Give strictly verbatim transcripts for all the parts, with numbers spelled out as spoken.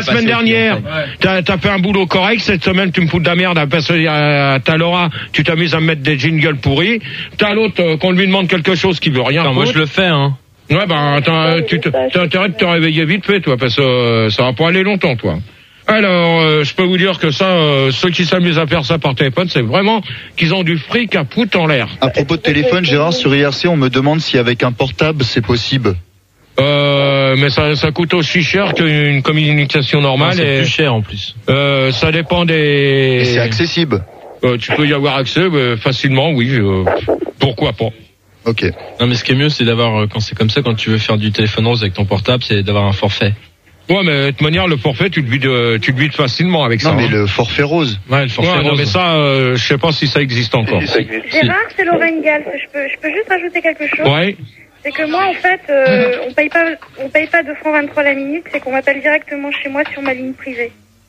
semaine dernière, t'as, t'as fait un boulot correct. Cette semaine, tu me fous de la merde parce que euh, t'as Laura, tu t'amuses à me mettre des jingles pourris. T'as l'autre, euh, qu'on lui demande quelque chose qui veut rien. Non, moi je le fais, hein. Ouais, bah, t'as, tu t'as intérêt de te réveiller vite fait, toi, parce que euh, ça va pas aller longtemps, toi. Alors, euh, je peux vous dire que ça, euh, ceux qui s'amusent à faire ça par téléphone, c'est vraiment qu'ils ont du fric à foutre en l'air. À propos de téléphone, Gérard, sur I R C, on me demande si avec un portable, c'est possible. Euh, mais ça, ça coûte aussi cher qu'une communication normale. Ah, c'est et, plus cher en plus. Euh, ça dépend des... Et c'est accessible. Euh, tu peux y avoir accès euh, facilement, oui. Euh, pourquoi pas. Ok. Non, mais ce qui est mieux, c'est d'avoir, quand c'est comme ça, quand tu veux faire du téléphone rose avec ton portable, c'est d'avoir un forfait. Ouais, mais de toute manière, le forfait, tu te vides, euh, tu te vides facilement avec non, ça. Non, mais hein. le forfait rose. Ouais, le forfait ouais, rose. Non, mais ça, euh, je sais pas si ça existe encore. Si, ça existe. Gérard, c'est Lorraine Gall. Je peux, je peux juste rajouter quelque chose. Ouais. C'est que moi, en fait, euh, on paye pas, on paye pas deux francs vingt-trois la minute. C'est qu'on m'appelle directement chez moi sur ma ligne privée.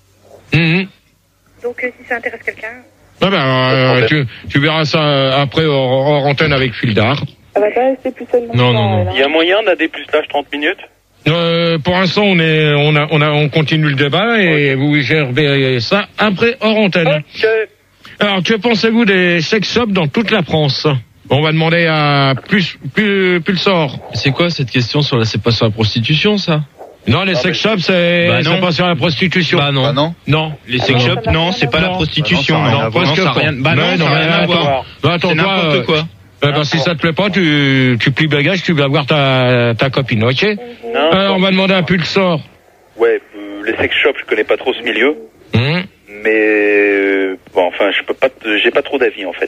Mmh. Donc, euh, si ça intéresse quelqu'un. Ah ben, euh, tu, tu verras ça après hors, hors antenne avec Fildar. Ça va pas rester plus seulement. Non, non, non. Il y a moyen d'un dépucelage trente minutes? Euh, pour l'instant, on est, on a, on a, on continue le débat et okay. Vous gérez ça après hors antenne. Okay. Alors, que pensez-vous des sex shops dans toute la France? On va demander à plus, plus, plus le sort. C'est quoi cette question sur la, c'est pas sur la prostitution, ça? Non, les non, sex shops, c'est, bah c'est pas sur la prostitution. Bah non. Bah non. Non. Les sex ah shops, non, c'est pas non. la prostitution. Bah non, ça non, non, non, ça rien, bah non, non, ça rien à voir. Bah attends, c'est n'importe toi, quoi. Euh, bah, si ça te plaît pas, tu, tu plies bagage, tu vas voir ta, ta copine, ok? Non. Alors, on va demander un Pulsar. Ouais, euh, les sex shops, je connais pas trop ce milieu. Mmh. Mais, euh, bon, enfin, je peux pas, t- j'ai pas trop d'avis, en fait.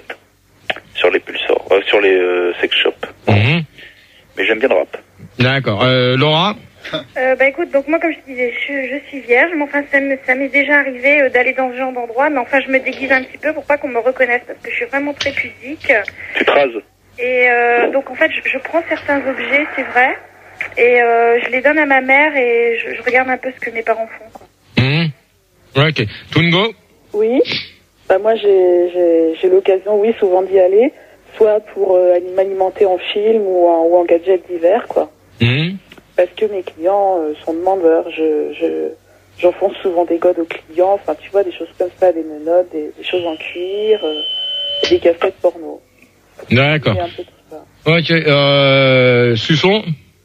Sur les Pulsars, euh, sur les euh, sex shops. Mmh. Mais j'aime bien le rap. D'accord. Euh, Laura? Euh, bah écoute, donc moi comme je disais, je, je suis vierge, mais enfin ça, me, ça m'est déjà arrivé euh, d'aller dans ce genre d'endroit, mais enfin je me déguise un petit peu pour pas qu'on me reconnaisse parce que je suis vraiment très pudique. Tu te rases? Et euh, donc en fait je, je prends certains objets, c'est vrai, et euh, je les donne à ma mère et je, je regarde un peu ce que mes parents font, quoi. Mmh. Ok. Tungo? Oui. Bah moi j'ai, j'ai, j'ai l'occasion, oui, souvent d'y aller, soit pour euh, m'alimenter en film ou en, ou en gadget divers, quoi. Mmh. Parce que mes clients euh, sont demandeurs, je, je, j'enfonce souvent des godes aux clients, enfin tu vois, des choses comme ça, des menottes, des, des choses en cuir, euh, et des casquettes porno. D'accord. Un peu tout ça. Ok, euh, Susson?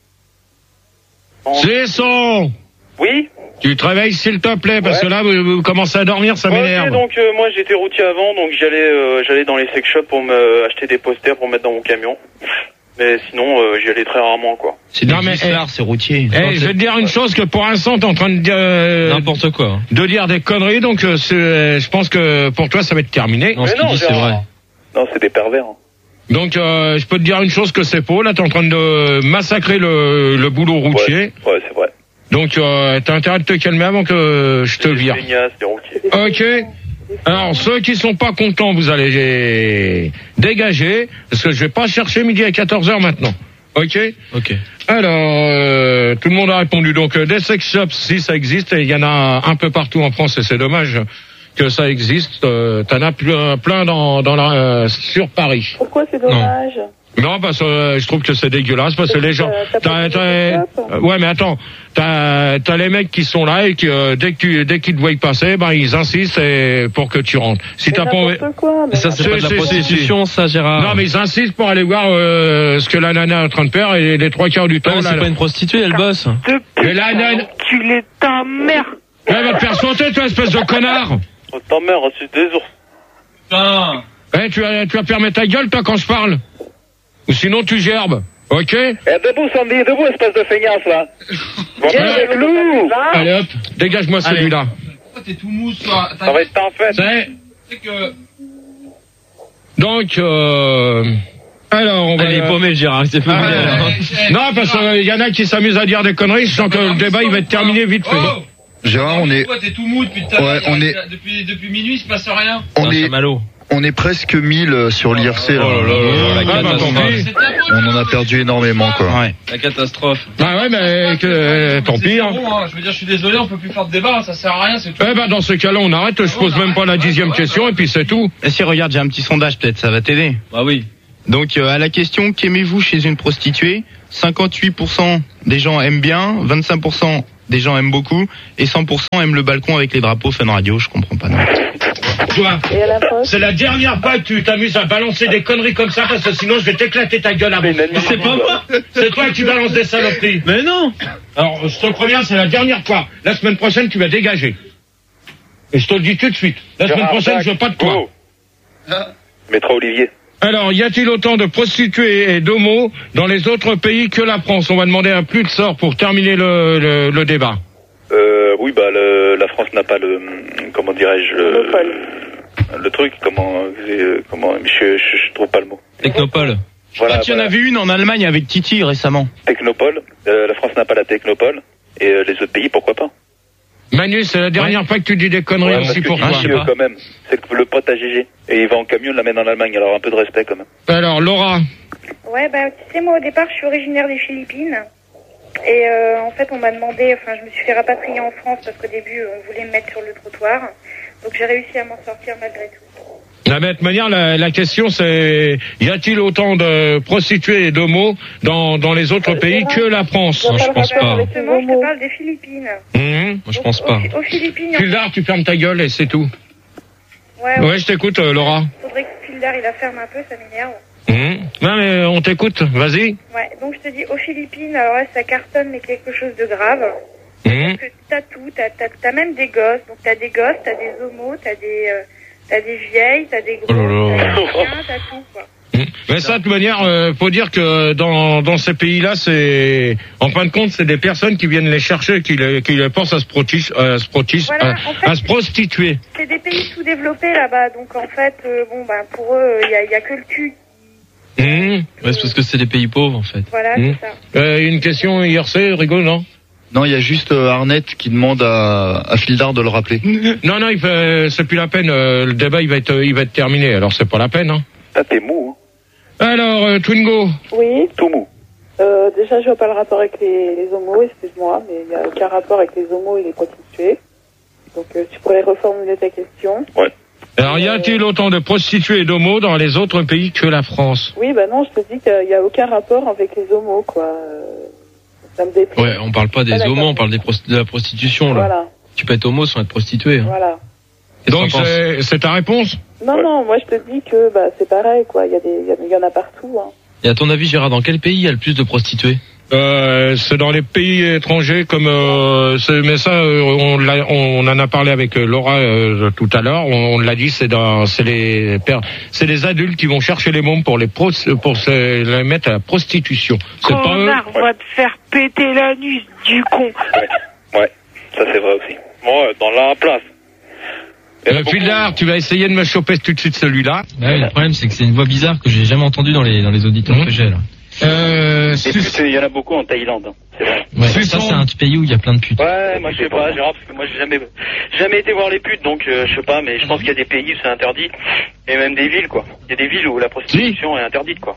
Susson! Oui? Tu te réveilles s'il te plaît, parce ouais. que là, vous, vous commencez à dormir, ça ouais, m'énerve. Okay, donc euh, moi j'étais routier avant, donc j'allais euh, j'allais dans les sex shops pour me acheter des posters pour mettre dans mon camion. Mais sinon, euh, j'y allais très rarement, quoi. C'est non mais eh, c'est routier. Eh, je vais te dire une chose que pour l'instant t'es en train de dire euh, n'importe quoi. De dire des conneries, donc euh, c'est, je pense que pour toi ça va être terminé. Non, ce qu'il dit c'est vrai. Non, c'est des pervers. Hein. Donc euh, je peux te dire une chose que c'est faux. Là t'es en train de massacrer le, le boulot routier. Ouais, ouais c'est vrai. Donc euh, t'as intérêt de te calmer avant que je te vire. Ok. Alors ceux qui sont pas contents, vous allez dégager, parce que je vais pas chercher midi à quatorze heures maintenant. Ok. Ok. Alors euh, tout le monde a répondu. Donc euh, des sex shops, si ça existe, et il y en a un peu partout en France, et c'est dommage que ça existe. Euh, t'en as plein, plein dans, dans la, euh, sur Paris. Pourquoi c'est dommage? Non. Non, parce que euh, je trouve que c'est dégueulasse, parce que les gens... T'as, t'as, euh, ouais, mais attends, t'as, t'as les mecs qui sont là et qui, euh, dès que tu, dès qu'ils te voient passer, ben, ils insistent et pour que tu rentres. Si mais t'as pas envie... quoi, mais ça, c'est, c'est pas de la prostitution, ça, Gérard. Non, mais ils insistent pour aller voir, euh, ce que la nana est en train de faire et les trois quarts du temps... Ouais, c'est là, pas une prostituée, elle bosse. Mais la nana... Tu l'es ta mère. Elle va te faire sauter, toi, espèce de connard. Oh, ta mère, c'est des ours. Putain. Eh, tu vas, tu vas fermer ta gueule, toi, quand je parle. Ou sinon, tu gerbes. Ok? Eh, debout, Sandy, debout, espèce de feignasse, là. Viens avec nous. Allez, hop, dégage-moi celui-là. Pourquoi t'es tout mou, toi? Ça va être en fait. C'est... C'est que... Donc, euh... alors, on va... Elle est paumée, Gérard, c'est pas ah, euh... Non, parce qu'il y en a qui s'amusent à dire des conneries, je sens que le débat, il va être terminé vite fait. Oh Gérard, on est... Pourquoi t'es tout mou depuis tout à l'heure? Ouais, on est... Depuis, depuis minuit, il se passe rien. On non, est... Malo. On est presque mille sur l'I R C, là. Oh là là là, la catastrophe. On en a perdu énormément, quoi. Ouais. La catastrophe. Ah ouais, mais que, euh, tant pis. Hein. Bon, hein. Je veux dire, je suis désolé, on peut plus faire de débat, ça sert à rien, c'est tout. Eh ben, dans ce cas-là, on arrête, je pose même pas la dixième question, et puis c'est tout. Et si, regarde, j'ai un petit sondage, peut-être, ça va t'aider. Bah oui. Donc, euh, à la question, qu'aimez-vous chez une prostituée? cinquante-huit pour cent des gens aiment bien, vingt-cinq pour cent des gens aiment beaucoup, et cent pour cent aiment le balcon avec les drapeaux Fun Radio, je comprends pas non. Toi, c'est la dernière fois que tu t'amuses à balancer des conneries comme ça, parce que sinon je vais t'éclater ta gueule avant. Mais c'est pas moi. C'est toi qui balances des saloperies. Mais non. Alors, je te préviens, c'est la dernière fois. La semaine prochaine, tu vas dégager. Et je te le dis tout de suite. La semaine prochaine, je veux pas de toi. Maître Olivier. Alors, y a-t-il autant de prostituées et d'homos dans les autres pays que la France? On va demander un plus de sort pour terminer le, le, le débat. Euh, oui, bah, le, la France n'a pas le, comment dirais-je, le, le truc, comment, euh, comment, je, je, je trouve pas le mot. Technopole. Voilà. Il y en avait une en Allemagne avec Titi récemment. Technopole. Euh, la France n'a pas la Technopole. Et euh, les autres pays, pourquoi pas? Manu, c'est la dernière ouais. fois que tu dis des conneries ouais, aussi pour toi. Titi, euh, quand même. C'est le pote à G G. Et il va en camion, l'amène en Allemagne. Alors un peu de respect quand même. Alors, Laura. Ouais, bah, tu sais, moi, au départ, je suis originaire des Philippines. Et euh, en fait, on m'a demandé, enfin, je me suis fait rapatrier en France parce qu'au début, on voulait me mettre sur le trottoir. Donc, j'ai réussi à m'en sortir malgré tout. De la toute manière, la, la question c'est, y a-t-il autant de prostituées et d'homos dans, dans les autres pays que la France? Non, je pense pas. Justement, je te parle des Philippines. Mmh. Moi, je pense pas. Aux, aux Philippines. Fildar, tu fermes ta gueule et c'est tout. Ouais, ouais. Ouais, je t'écoute, euh, Laura. Faudrait que Fildar, il la ferme un peu, ça m'énerve. Mmh. Non, mais on t'écoute, vas-y. Ouais, donc je te dis, aux Philippines, alors là, ça cartonne, mais quelque chose de grave. Mmh. Parce que t'as tout, t'as, t'as, t'as même des gosses. Donc t'as des gosses, t'as des homos, t'as des, euh, t'as des vieilles, t'as des gros, oh t'as des chiens, t'as tout, quoi. Mmh. Mais ça, de toute manière, euh, faut dire que dans, dans ces pays-là, c'est, en fin de compte, c'est des personnes qui viennent les chercher, qui les, qui les forcent à se protis, à se protis, voilà, à, en fait, à se prostituer. C'est des pays sous-développés là-bas, donc en fait, euh, bon, bah, pour eux, il y a, y a que le cul. Mmh. Ouais, c'est parce que c'est des pays pauvres en fait. Voilà, Mmh. c'est ça. Euh, une question I R C, rigole, non? Non, il y a juste euh, Arnett qui demande à, à Fildar de le rappeler. Non, non, il fait, c'est plus la peine. Euh, le débat, il va être, il va être terminé. Alors, c'est pas la peine. Hein. Ah, t'es mou, hein. Alors, euh, Twingo. Oui. Tout mou. Euh, déjà, je vois pas le rapport avec les, les homos, excuse-moi, mais il n'y a aucun rapport avec les homos et les prostituées. Donc, euh, tu pourrais reformuler ta question. Ouais. Alors, y a-t-il autant de prostituées et d'homos dans les autres pays que la France? Oui, bah non, je te dis qu'il n'y a aucun rapport avec les homos, quoi. Euh, ça me déprime. Ouais, on parle pas des Ah, homos, on parle des prost- de la prostitution là. Voilà, Tu peux être homo sans être prostituée. Hein. voilà. Qu'est-ce Donc, que t'en penses? c'est, c'est ta réponse? Non, Ouais. non, moi je te dis que bah c'est pareil, quoi. Il y a des, il y, a- il y en a partout, hein. Et à ton avis, Gérard, dans quel pays il y a le plus de prostituées? Euh, c'est dans les pays étrangers comme euh, c'est, mais ça euh, on, l'a, on en a parlé avec euh, Laura euh, tout à l'heure. On, on l'a dit, c'est dans c'est les pères, c'est les adultes qui vont chercher les mômes pour les pros, pour se les mettre à la prostitution. C'est pas eux. Connard, va te faire péter l'anus, du con. Ouais. Ouais. Ça, c'est vrai aussi. Bon, euh, dans la place. Euh, Fildar, tu vas essayer de me choper tout de suite celui-là. Ah oui, le problème, c'est que c'est une voix bizarre que j'ai jamais entendue dans les dans les auditeurs Mmh. que j'ai là. Euh, Et sus- puis, il y en a beaucoup en Thaïlande, hein. C'est vrai. Ouais, Suçon. ça c'est un pays où il y a plein de putes. Ouais, moi je sais pas, Gérard, parce que moi j'ai jamais, jamais été voir les putes, donc euh, je sais pas, mais je pense qu'il y a des pays où c'est interdit, et même des villes, quoi. Il y a des villes où la prostitution est interdite, quoi.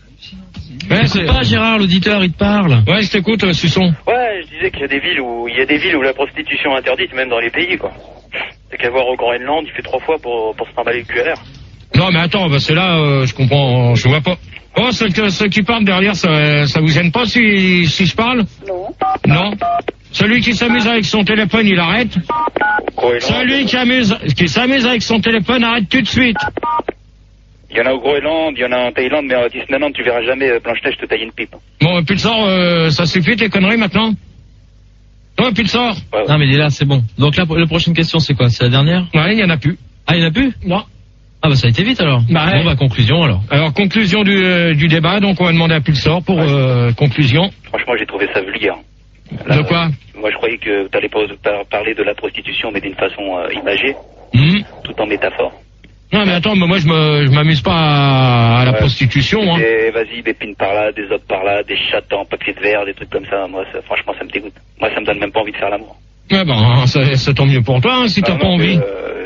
ouais, c'est... pas Gérard, l'auditeur, il te parle. ouais, je t'écoute, euh, Suçon. Ouais, je disais qu'il y a des villes où il y a des villes où la prostitution est interdite, même dans les pays, quoi. T'as qu'à voir au Groenland, il fait trois fois pour pour se trimballer le cul à l'air. Non, mais attends, bah c'est là, euh, je comprends, je vois pas. Oh, ceux, que- ceux qui parlent derrière, ça, ça vous gêne pas si, si je parle? Non. Non. Celui qui s'amuse avec son téléphone, il arrête. Groenland, Celui qui amuse, qui s'amuse avec son téléphone, arrête tout de suite. il y en a au Groenland, il y en a en Thaïlande, mais à Disneyland, tu verras jamais euh, Blanche-Neige te tailler une pipe. Bon, puis le sort, euh, ça suffit tes conneries maintenant? Ouais, puis le sort. Ouais, ouais. Non mais il est là, c'est bon. Donc là, la prochaine question, c'est quoi? C'est la dernière? Ouais, il y en a plus. Ah, il y en a plus? Non. Ah bah ça a été vite alors. Bah, ouais. Bon bah conclusion alors. Alors, conclusion du, euh, du débat, donc on va demander à Pulsar pour euh, conclusion. Franchement, j'ai trouvé ça vulgaire. De quoi? Moi, je croyais que t'allais pas par- parler de la prostitution, mais d'une façon euh, imagée, Hmm. tout en métaphore. Non, mais attends, mais moi je me, je m'amuse pas à, à la Ouais. prostitution, hein. Et vas-y, des pines par là, des autres par là, des chattes en papier de verre, des trucs comme ça. Moi, ça, franchement, ça me dégoûte. Moi, ça me donne même pas envie de faire l'amour. Ouais, ben, c'est, c'est tant mieux pour toi, hein, si t'as Ah, pas non, envie. mais,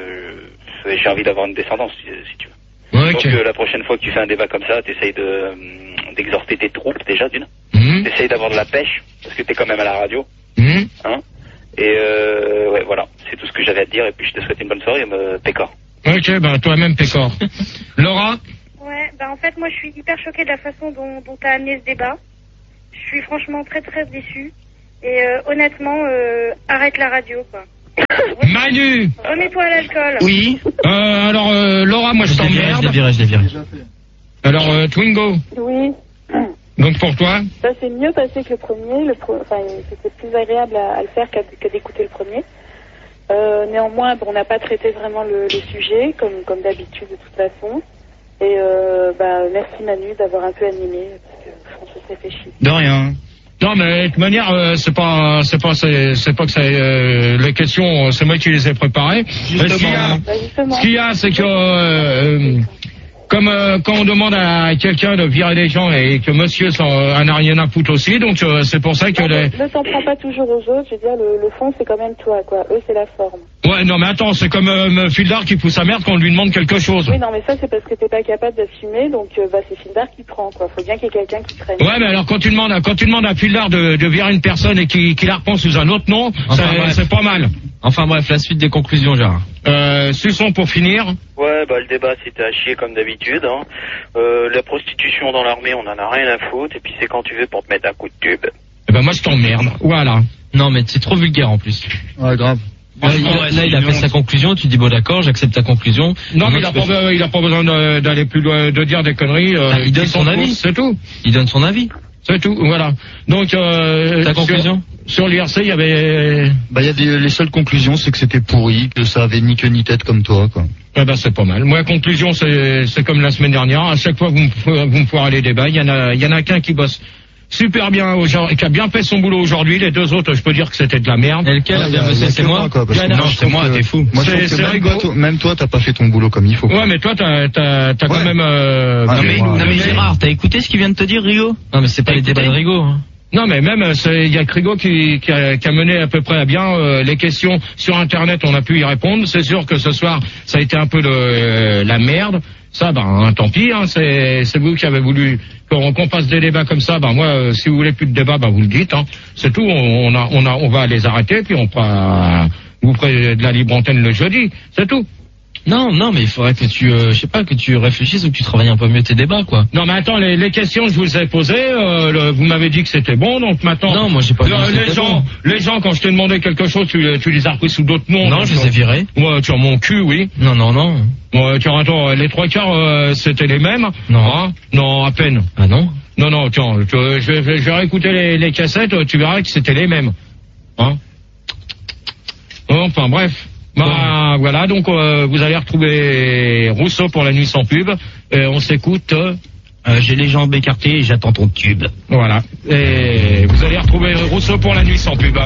euh, j'ai envie d'avoir une descendance, si, si tu veux. Ouais, Donc ok. euh, la prochaine fois que tu fais un débat comme ça, t'essayes de euh, d'exhorter tes troupes déjà d'une. Hmm. T'essayes d'avoir de la pêche parce que t'es quand même à la radio, Hmm. hein. Et euh, ouais, voilà, c'est tout ce que j'avais à te dire. Et puis je te souhaite une bonne soirée, me Pécor. Ok, ben toi-même, Pécor. Laura? Ouais, bah en fait, moi, je suis hyper choquée de la façon dont, dont t'as amené ce débat. Je suis franchement très très déçue. Et euh, honnêtement, euh, arrête la radio, quoi. Manu. Remets-toi à l'alcool. Oui. Euh, alors, euh, Laura, moi je Je l'ai viré, t'emmerde. je l'ai viré, je l'ai viré. Alors, euh, Twingo, Oui. donc pour toi, Ça s'est mieux passé que le premier. Le pro... Enfin, c'était plus agréable à, à le faire qu'à, qu'à d'écouter le premier. Euh, néanmoins, bon, on n'a pas traité vraiment le, le sujet, comme, comme d'habitude de toute façon. Et euh, bah, merci Manu d'avoir un peu animé, parce que François s'est fait chier. De rien. non mais de toute manière, euh, c'est pas, c'est pas, c'est, c'est pas que c'est euh, les questions, c'est moi qui les ai préparées. Mais ce qu'il y a, Bah, justement. ce qu'il y a, c'est que euh, comme euh, quand on demande à quelqu'un de virer les gens et que monsieur s'en euh, n'a rien à foutre aussi, donc euh, c'est pour ça que Non, les... mais ne t'en prends pas toujours aux autres, je veux dire, le, le fond, c'est quand même toi, quoi. Eux, c'est la forme. Ouais, non mais attends, c'est comme euh, Fildar qui pousse sa merde quand on lui demande quelque chose. Oui, non, mais ça, c'est parce que t'es pas capable d'assumer, donc euh, bah, c'est Findar qui prend, quoi. Faut bien qu'il y ait quelqu'un qui traîne. Ouais, mais alors quand tu demandes, à- quand tu demandes à Fildar de, de virer une personne et qu'il qu'il la reprend sous un autre nom, Enfin, c'est, bref. c'est pas mal. Enfin bref, la suite des conclusions, Gérard. Euh, Suçon pour finir. Ouais, bah le débat c'était à chier comme d'habitude. Hein. Euh, la prostitution dans l'armée, on en a rien à foutre. Et puis c'est quand tu veux pour te mettre un coup de tube. Eh ben moi je t'emmerde. Voilà. Non, mais c'est trop vulgaire en plus. Ouais, grave. Là, il, a- là, il a fait sa conclusion, tu dis bon d'accord, j'accepte ta conclusion. Non, mais Moi, il a je pas, peux- be- il a pas besoin de- d'aller plus loin, de dire des conneries. euh, Ah, il donne qui son sont avis. fausses, c'est tout. Il donne son avis. C'est tout. Voilà. Donc euh, Ta sur- conclusion sur, l'I R C, il y avait. Bah, il y a des, les seules conclusions, c'est que c'était pourri, que ça avait ni queue ni tête comme toi, quoi. Eh ben c'est pas mal. Moi, conclusion, c'est c'est comme la semaine dernière. À chaque fois que vous me, f- vous me foirez les débats, il y en a, il y en a qu'un qui bosse super bien aujourd'hui, qui a bien fait son boulot aujourd'hui. Les deux autres, je peux dire que c'était de la merde. Et lequel a Ouais, bien y a- bossé, y a c'est que moi quoi, parce que Non, moi, je c'est trouve moi, que- t'es fou. Moi, je C'est- trouve que c'est même rigolo. toi, toi- même toi, t'as pas fait ton boulot comme il faut. Ouais, mais toi, t'as t'as t'as quand Ouais. même. Euh, Ah, Non mais, mais moi, non mais mais- Gérard, t'as écouté ce qu'il vient de te dire, Rio? Non, mais c'est pas les débats de Rigaud. Hein. Non, mais même, euh, c'est- il y a Crigo qui, qui, a, qui a mené à peu près à bien euh, les questions sur Internet. On a pu y répondre. C'est sûr que ce soir, ça a été un peu de, euh, la merde. Ça, ben, tant pis. Hein, c'est, c'est vous qui avez voulu qu'on, qu'on fasse des débats comme ça. Ben moi, euh, si vous voulez plus de débats, ben vous le dites. Hein. C'est tout. On, on a, on a, on va les arrêter, puis on fera, vous ferez de la libre antenne le jeudi. C'est tout. Non, non, mais il faudrait que tu, euh, je sais pas, que tu réfléchisses ou que tu travailles un peu mieux tes débats, quoi. Non, mais attends, les, les questions que je vous ai posées, euh, le- vous m'avez dit que c'était bon, donc maintenant. Non, moi j'ai pas dit Euh, que les c'était gens, bon. les gens, quand je t'ai demandé quelque chose, tu, tu les as repris sous d'autres noms. Non, donc, je les ai virés. Ouais, tu as mon cul, oui. Non, non, non. Ouais, tiens, attends, les trois quarts, euh, c'était les mêmes. Non. Hein non, à peine. Ah non. Non, non, tiens, tu- je vais, je vais réécouter les, les cassettes, tu verras que c'était les mêmes. Hein Enfin, bref. Bah, voilà, donc euh, vous allez retrouver Rousseau pour la nuit sans pub. Et on s'écoute. euh, Euh, j'ai les jambes écartées et j'attends ton tube. Voilà. Et vous allez retrouver Rousseau pour la nuit sans pub.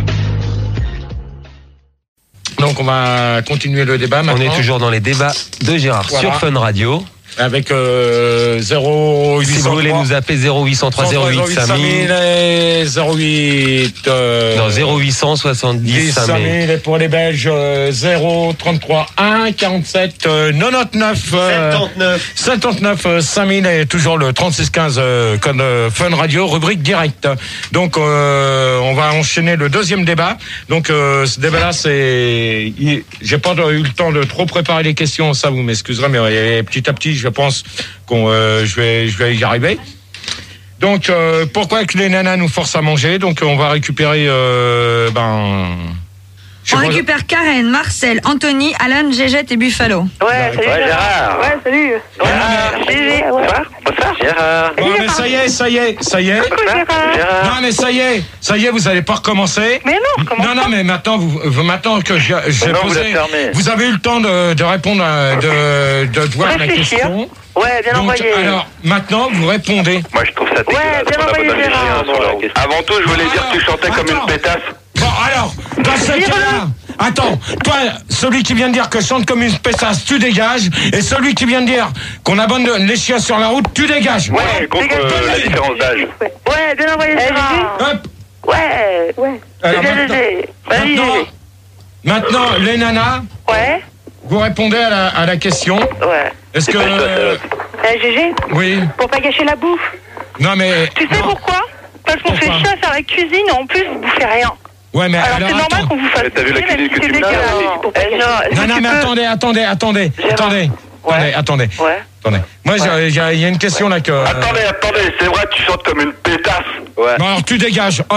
Donc on va continuer le débat maintenant. On est toujours dans les débats de Gérard Voilà. sur Fun Radio. Avec euh, zéro huit cent trois. Si vous voulez nous appeler zéro huit cent trois zéro huit cinq mille. et zéro huit euh, Non, zéro huit cent soixante-dix cinq mille. et pour les Belges euh, zéro trente-trois un quarante-sept euh, quatre-vingt-dix-neuf euh, soixante-neuf. soixante-neuf euh, cinq mille et toujours le trente-six quinze euh, code euh, Fun Radio rubrique direct. Donc euh, on va enchaîner le deuxième débat. Donc euh, ce débat là c'est il- j'ai pas eu le temps de trop préparer les questions, ça vous m'excuserez, mais euh, petit à petit je pense qu'on euh, je vais je vais y arriver. Donc euh, pourquoi que les nanas nous forcent à manger? Donc on va récupérer euh, ben je On sais pas- récupère Karen, Marcel, Anthony, Alan, Gégette et Buffalo. Ouais, salut Ouais, Gérard. Ouais, salut. Gérard. Gégé. Bonsoir. Bonsoir. Gérard. Bon, mais ça y est, ça y est, ça y est. Gérard. Non, mais ça y est, ça y est, vous allez pas recommencer. Mais non, comment Non, non, mais maintenant, vous, vous maintenant que j'ai j'ai Non, vous posé, l'avez fermé. vous avez eu le temps de, de répondre, à, de, de voir la Réfléchir. question. Ouais, bien Donc, envoyé. alors, maintenant, vous répondez. Moi, je trouve ça dégueulasse. Ouais, bien On a pas envoyé, donné Gérard. rien sur la question. Avant tout, je voulais dire que tu chantais comme Attends. une pétasse. Bon, alors, dans ce cas-là, attends, toi, celui qui vient de dire que je chante comme une pétasse, tu dégages, et celui qui vient de dire qu'on abandonne les chiens sur la route, tu dégages. Ouais, contre dégage. euh, la différence d'âge. Ouais, bien envoyé, Gérard. Hop. Ouais. Ouais. Alors, Gégé, maintenant, Gégé. Vas-y, maintenant, Gégé. maintenant, les nanas, Ouais. vous répondez à la, à la question. Ouais. Est-ce que... pas une euh, Eh, Gégé, oui. pour pas gâcher la bouffe. Non, mais... Tu sais non. pourquoi? Parce qu'on fait Pourquoi chier à faire la cuisine et en plus, vous bouffez rien. Ouais, mais Alors, alors, c'est normal attends. qu'on vous fasse Mais t'as vu la cuisiner, cuisine même que si tu c'est me donnes, dégueulasse. là Pour pas Eh, gâcher. non, Est-ce Non, que non, tu mais peux- attendez, attendez, attendez, Gérard. attendez, Ouais. attendez, attendez, Ouais. attendez. Moi, j'ai- il y, a- il y a une question là que... Attendez, attendez, c'est vrai, tu chantes comme une pétasse. Ouais. Bon, alors, tu dégages, hop.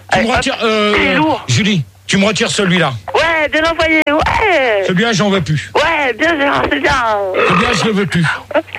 Tu me retires, euh, c'est lourd. Julie, tu me retires celui-là. Ouais, bien envoyé, ouais. Celui-là, j'en veux plus. Ouais, bien Gérard, c'est bien. Celui-là, je le veux plus.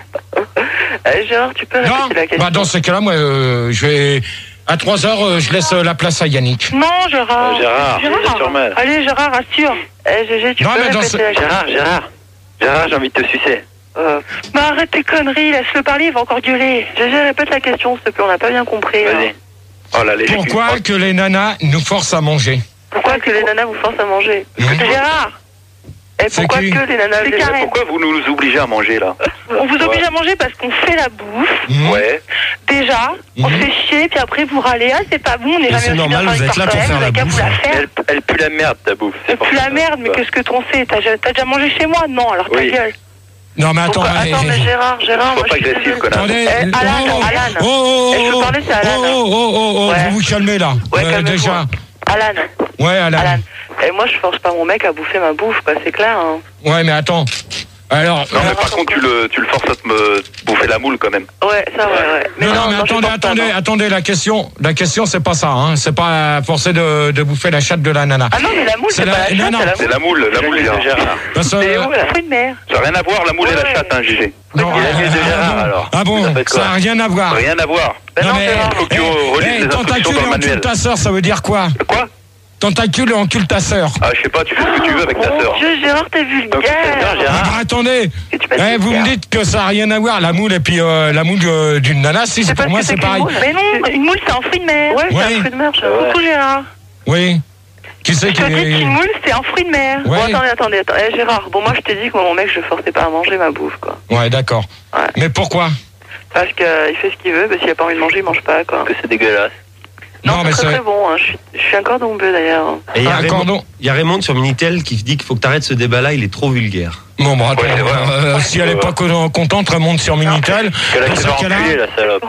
Euh, Gérard, tu peux répéter Non, la question? bah dans ce cas-là, moi, euh, je vais... À trois heures, euh, je laisse euh, la place à Yannick. Non, Gérard. Euh, Gérard, Gérard. Allez, Gérard, assure. Eh, Gégé, tu Non, peux mais dans répéter ce- la question? Gérard, Gérard. Gérard, j'ai envie de te sucer. Euh, bah arrête tes conneries, laisse-le parler, il va encore gueuler. Gégé, répète la question, s'il te plaît, on n'a pas bien compris. Vas-y. hein. Oh là, les Pourquoi que les nanas nous forcent à manger? Pourquoi que les nanas vous forcent à manger? Mmh. Gérard. Et C'est pourquoi qui que les nanas... C'est Karen. Pourquoi vous nous obligez à manger, là? On vous oblige Ouais. à manger parce qu'on fait la bouffe. Mmh. Ouais. Déjà, on se fait chier, puis après vous râlez, ah c'est pas bon, on n'est jamais c'est aussi normal, bien vous servi êtes là par pour soi-même, faire vous la avez qu'à vous bouffe. la faire. Elle, elle pue la merde, ta bouffe. C'est plus la merde, mais qu'est-ce que t'en sais? T'as t'as déjà mangé chez moi? Non, alors ta Oui. gueule. Non, mais attends, Pourquoi- eh, Attends, eh, mais Gérard, Gérard, Sois moi pas je suis agressif, désolée. connard. attendez. Eh, Alan, oh, Alan. oh, oh, Eh, je veux oh, parler, c'est Alan. oh, oh, oh, oh, oh, Ouais. vous vous calmez là. Ouais, Euh, calme-toi. déjà. Alan, Ouais, Alan. Alan. Et moi je force pas mon mec à bouffer ma bouffe, quoi, c'est clair. Hein. Ouais, mais attends. Alors. Non, mais euh, par contre, tu le, tu le forces à te me bouffer la moule, quand même. Ouais, ça, ouais, ouais. non, non, mais je attendez, force pas, attendez, non. attendez, la question, la question, c'est pas ça, hein. C'est pas forcer de, de bouffer la chatte de la nana. Ah non, mais la moule, c'est la- pas la non, chatte, non. c'est la C'est moule. la moule, la moule de Gérard. Parce que, C'est euh, où, la fruit de mer? Ça n'a rien à voir, la moule et la Ouais. chatte, hein, Gégé. non, Il a ah, mis de ah, Gérard, bon. alors. Ah bon, Ça fait quoi ça n'a rien à voir. Rien à voir. Ben non, non, mais, Gérard. Faut que tu relis eh, les instructions tentacule dans le en manuel. cul ta sœur, ça veut dire quoi? Quoi? Tentacule en cul ta sœur. Ah, je sais pas, tu fais ce que tu veux avec ta Mon sœur. Dieu, Gérard, t'es Donc, c'est bien, vulgaire. Gérard. Ah, bah, attendez, Que tu passes eh, vous me vulgaire. dites que ça n'a rien à voir, la moule et puis euh, la moule euh, d'une nana, si c'est pour parce moi que c'est qu'une pareil. moule. Mais non, une moule c'est un fruit de mer. Ouais, c'est Ouais. un fruit de mer, je Ouais. Coucou Gérard. Oui. Qui c'est Je qui te dis qu'une moule c'est un fruit de mer. Ouais. Bon, attendez, attendez, attendez. Eh, Gérard, bon, moi je t'ai dit que mon mec je le forçais pas à manger ma bouffe, quoi. Ouais, d'accord. Ouais. Mais pourquoi? Parce qu'il fait ce qu'il veut, bah, s'il a pas envie de manger, il mange pas, quoi. Que c'est dégueulasse. Non, c'est très c'est- très bon, hein. je, suis, je suis un cordon bleu d'ailleurs. Et il y a Ah, Raymond- cordon. il y a Raymond sur Minitel qui dit qu'il faut que t'arrêtes ce débat-là, il est trop vulgaire. Bon, bon, attends, Ouais, c'est vrai. euh, si elle est pas co- contente, remonte sur Minitel. Qu'elle a Dans qu'elle ce va cas-là. enculer, la salope.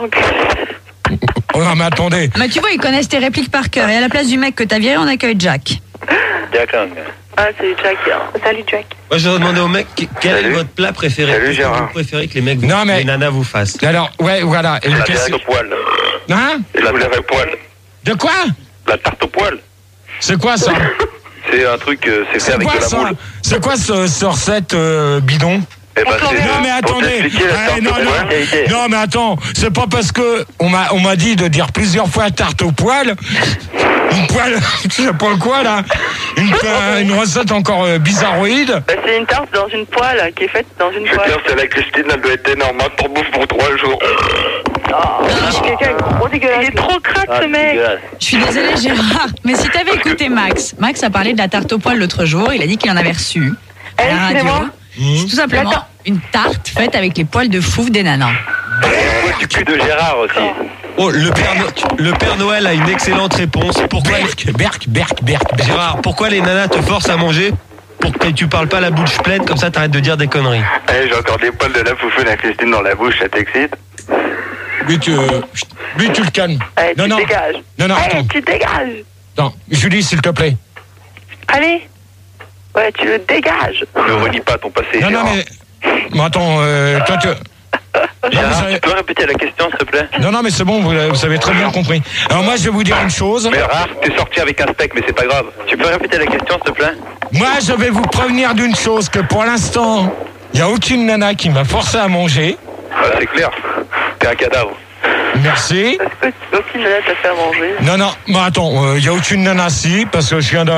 Oh, non, mais attendez. Mais tu vois, ils connaissent tes répliques par cœur. Et à la place du mec que t'as viré, on accueille Jack. Jack Lang. Ah, c'est Jack. hein. Salut Jack. Moi, je voudrais demander au mec que- quel Salut. est votre plat préféré. Salut, Qu'est-ce que Gérard. vous préférez que les mecs, vous, Non, mais- les nanas vous fassent. Alors, ouais, voilà. Et La qu'est-ce- tarte au poil. Hein? La tarte au poil. De quoi? La tarte au poil. C'est quoi ça? C'est un truc, euh, c'est fait C'est avec quoi de la ça? moule. C'est quoi ce, ce recette euh, bidon? Eh ben, c'est Non mais pour attendez, t'expliquer la Ouais, tarte non, au poil, non, qualité. non mais attends, c'est pas parce que on m'a on m'a dit de dire plusieurs fois tarte au poil, une poêle, je sais pas quoi là, une, euh, une recette encore euh, bizarroïde. Bah, c'est une tarte dans une poêle qui est faite dans une poêle. c'est la Christine, elle doit être énorme, hein, pour bouffe pour trois jours. Oh, je suis quelqu'un de trop dégueulasse. Il est trop crade Ah, ce mec. Je suis désolée, Gérard. Mais si t'avais écouté Max, Max a parlé de la tarte au poil l'autre jour. Il a dit qu'il en avait reçu à la Eh, radio. excusez-moi. C'est tout simplement Attends. une tarte faite avec les poils de fouf des nanas. Du cul de Gérard aussi. Oh, le Père, No- le Père Noël a une excellente réponse. Pourquoi, Berk, berk, berk, berk, berk. Gérard, pourquoi les nanas te forcent à manger pour que tu parles pas la bouche pleine, comme ça t'arrêtes de dire des conneries. Eh, j'ai encore des poils de la foufou de la Christine dans la bouche, ça t'excite? Lui tu, euh, lui tu le calmes. Allez, Non tu non, dégages. non non, Allez, attends, tu dégages. non, Julie s'il te plaît. Allez. Ouais, tu le dégages. Ne redis pas ton passé, Non non Gérard. mais, bon, attends, euh, toi tu. Non, Gérard, vous avez- tu peux répéter la question, s'il te plaît? non, non, mais c'est bon, vous, vous avez très bien compris. Alors moi, je vais vous dire une chose. Mais Gérard, t'es sorti avec un steak, mais c'est pas grave. Tu peux répéter la question, s'il te plaît? Moi, je vais vous prévenir d'une chose, que pour l'instant, il n'y a aucune nana qui m'a forcé à manger. Ah, c'est clair. T'es un cadavre. Merci. Est-ce que aucune nana t'a fait à manger? Non, non, mais attends, il n'y a aucune nana si, parce que je viens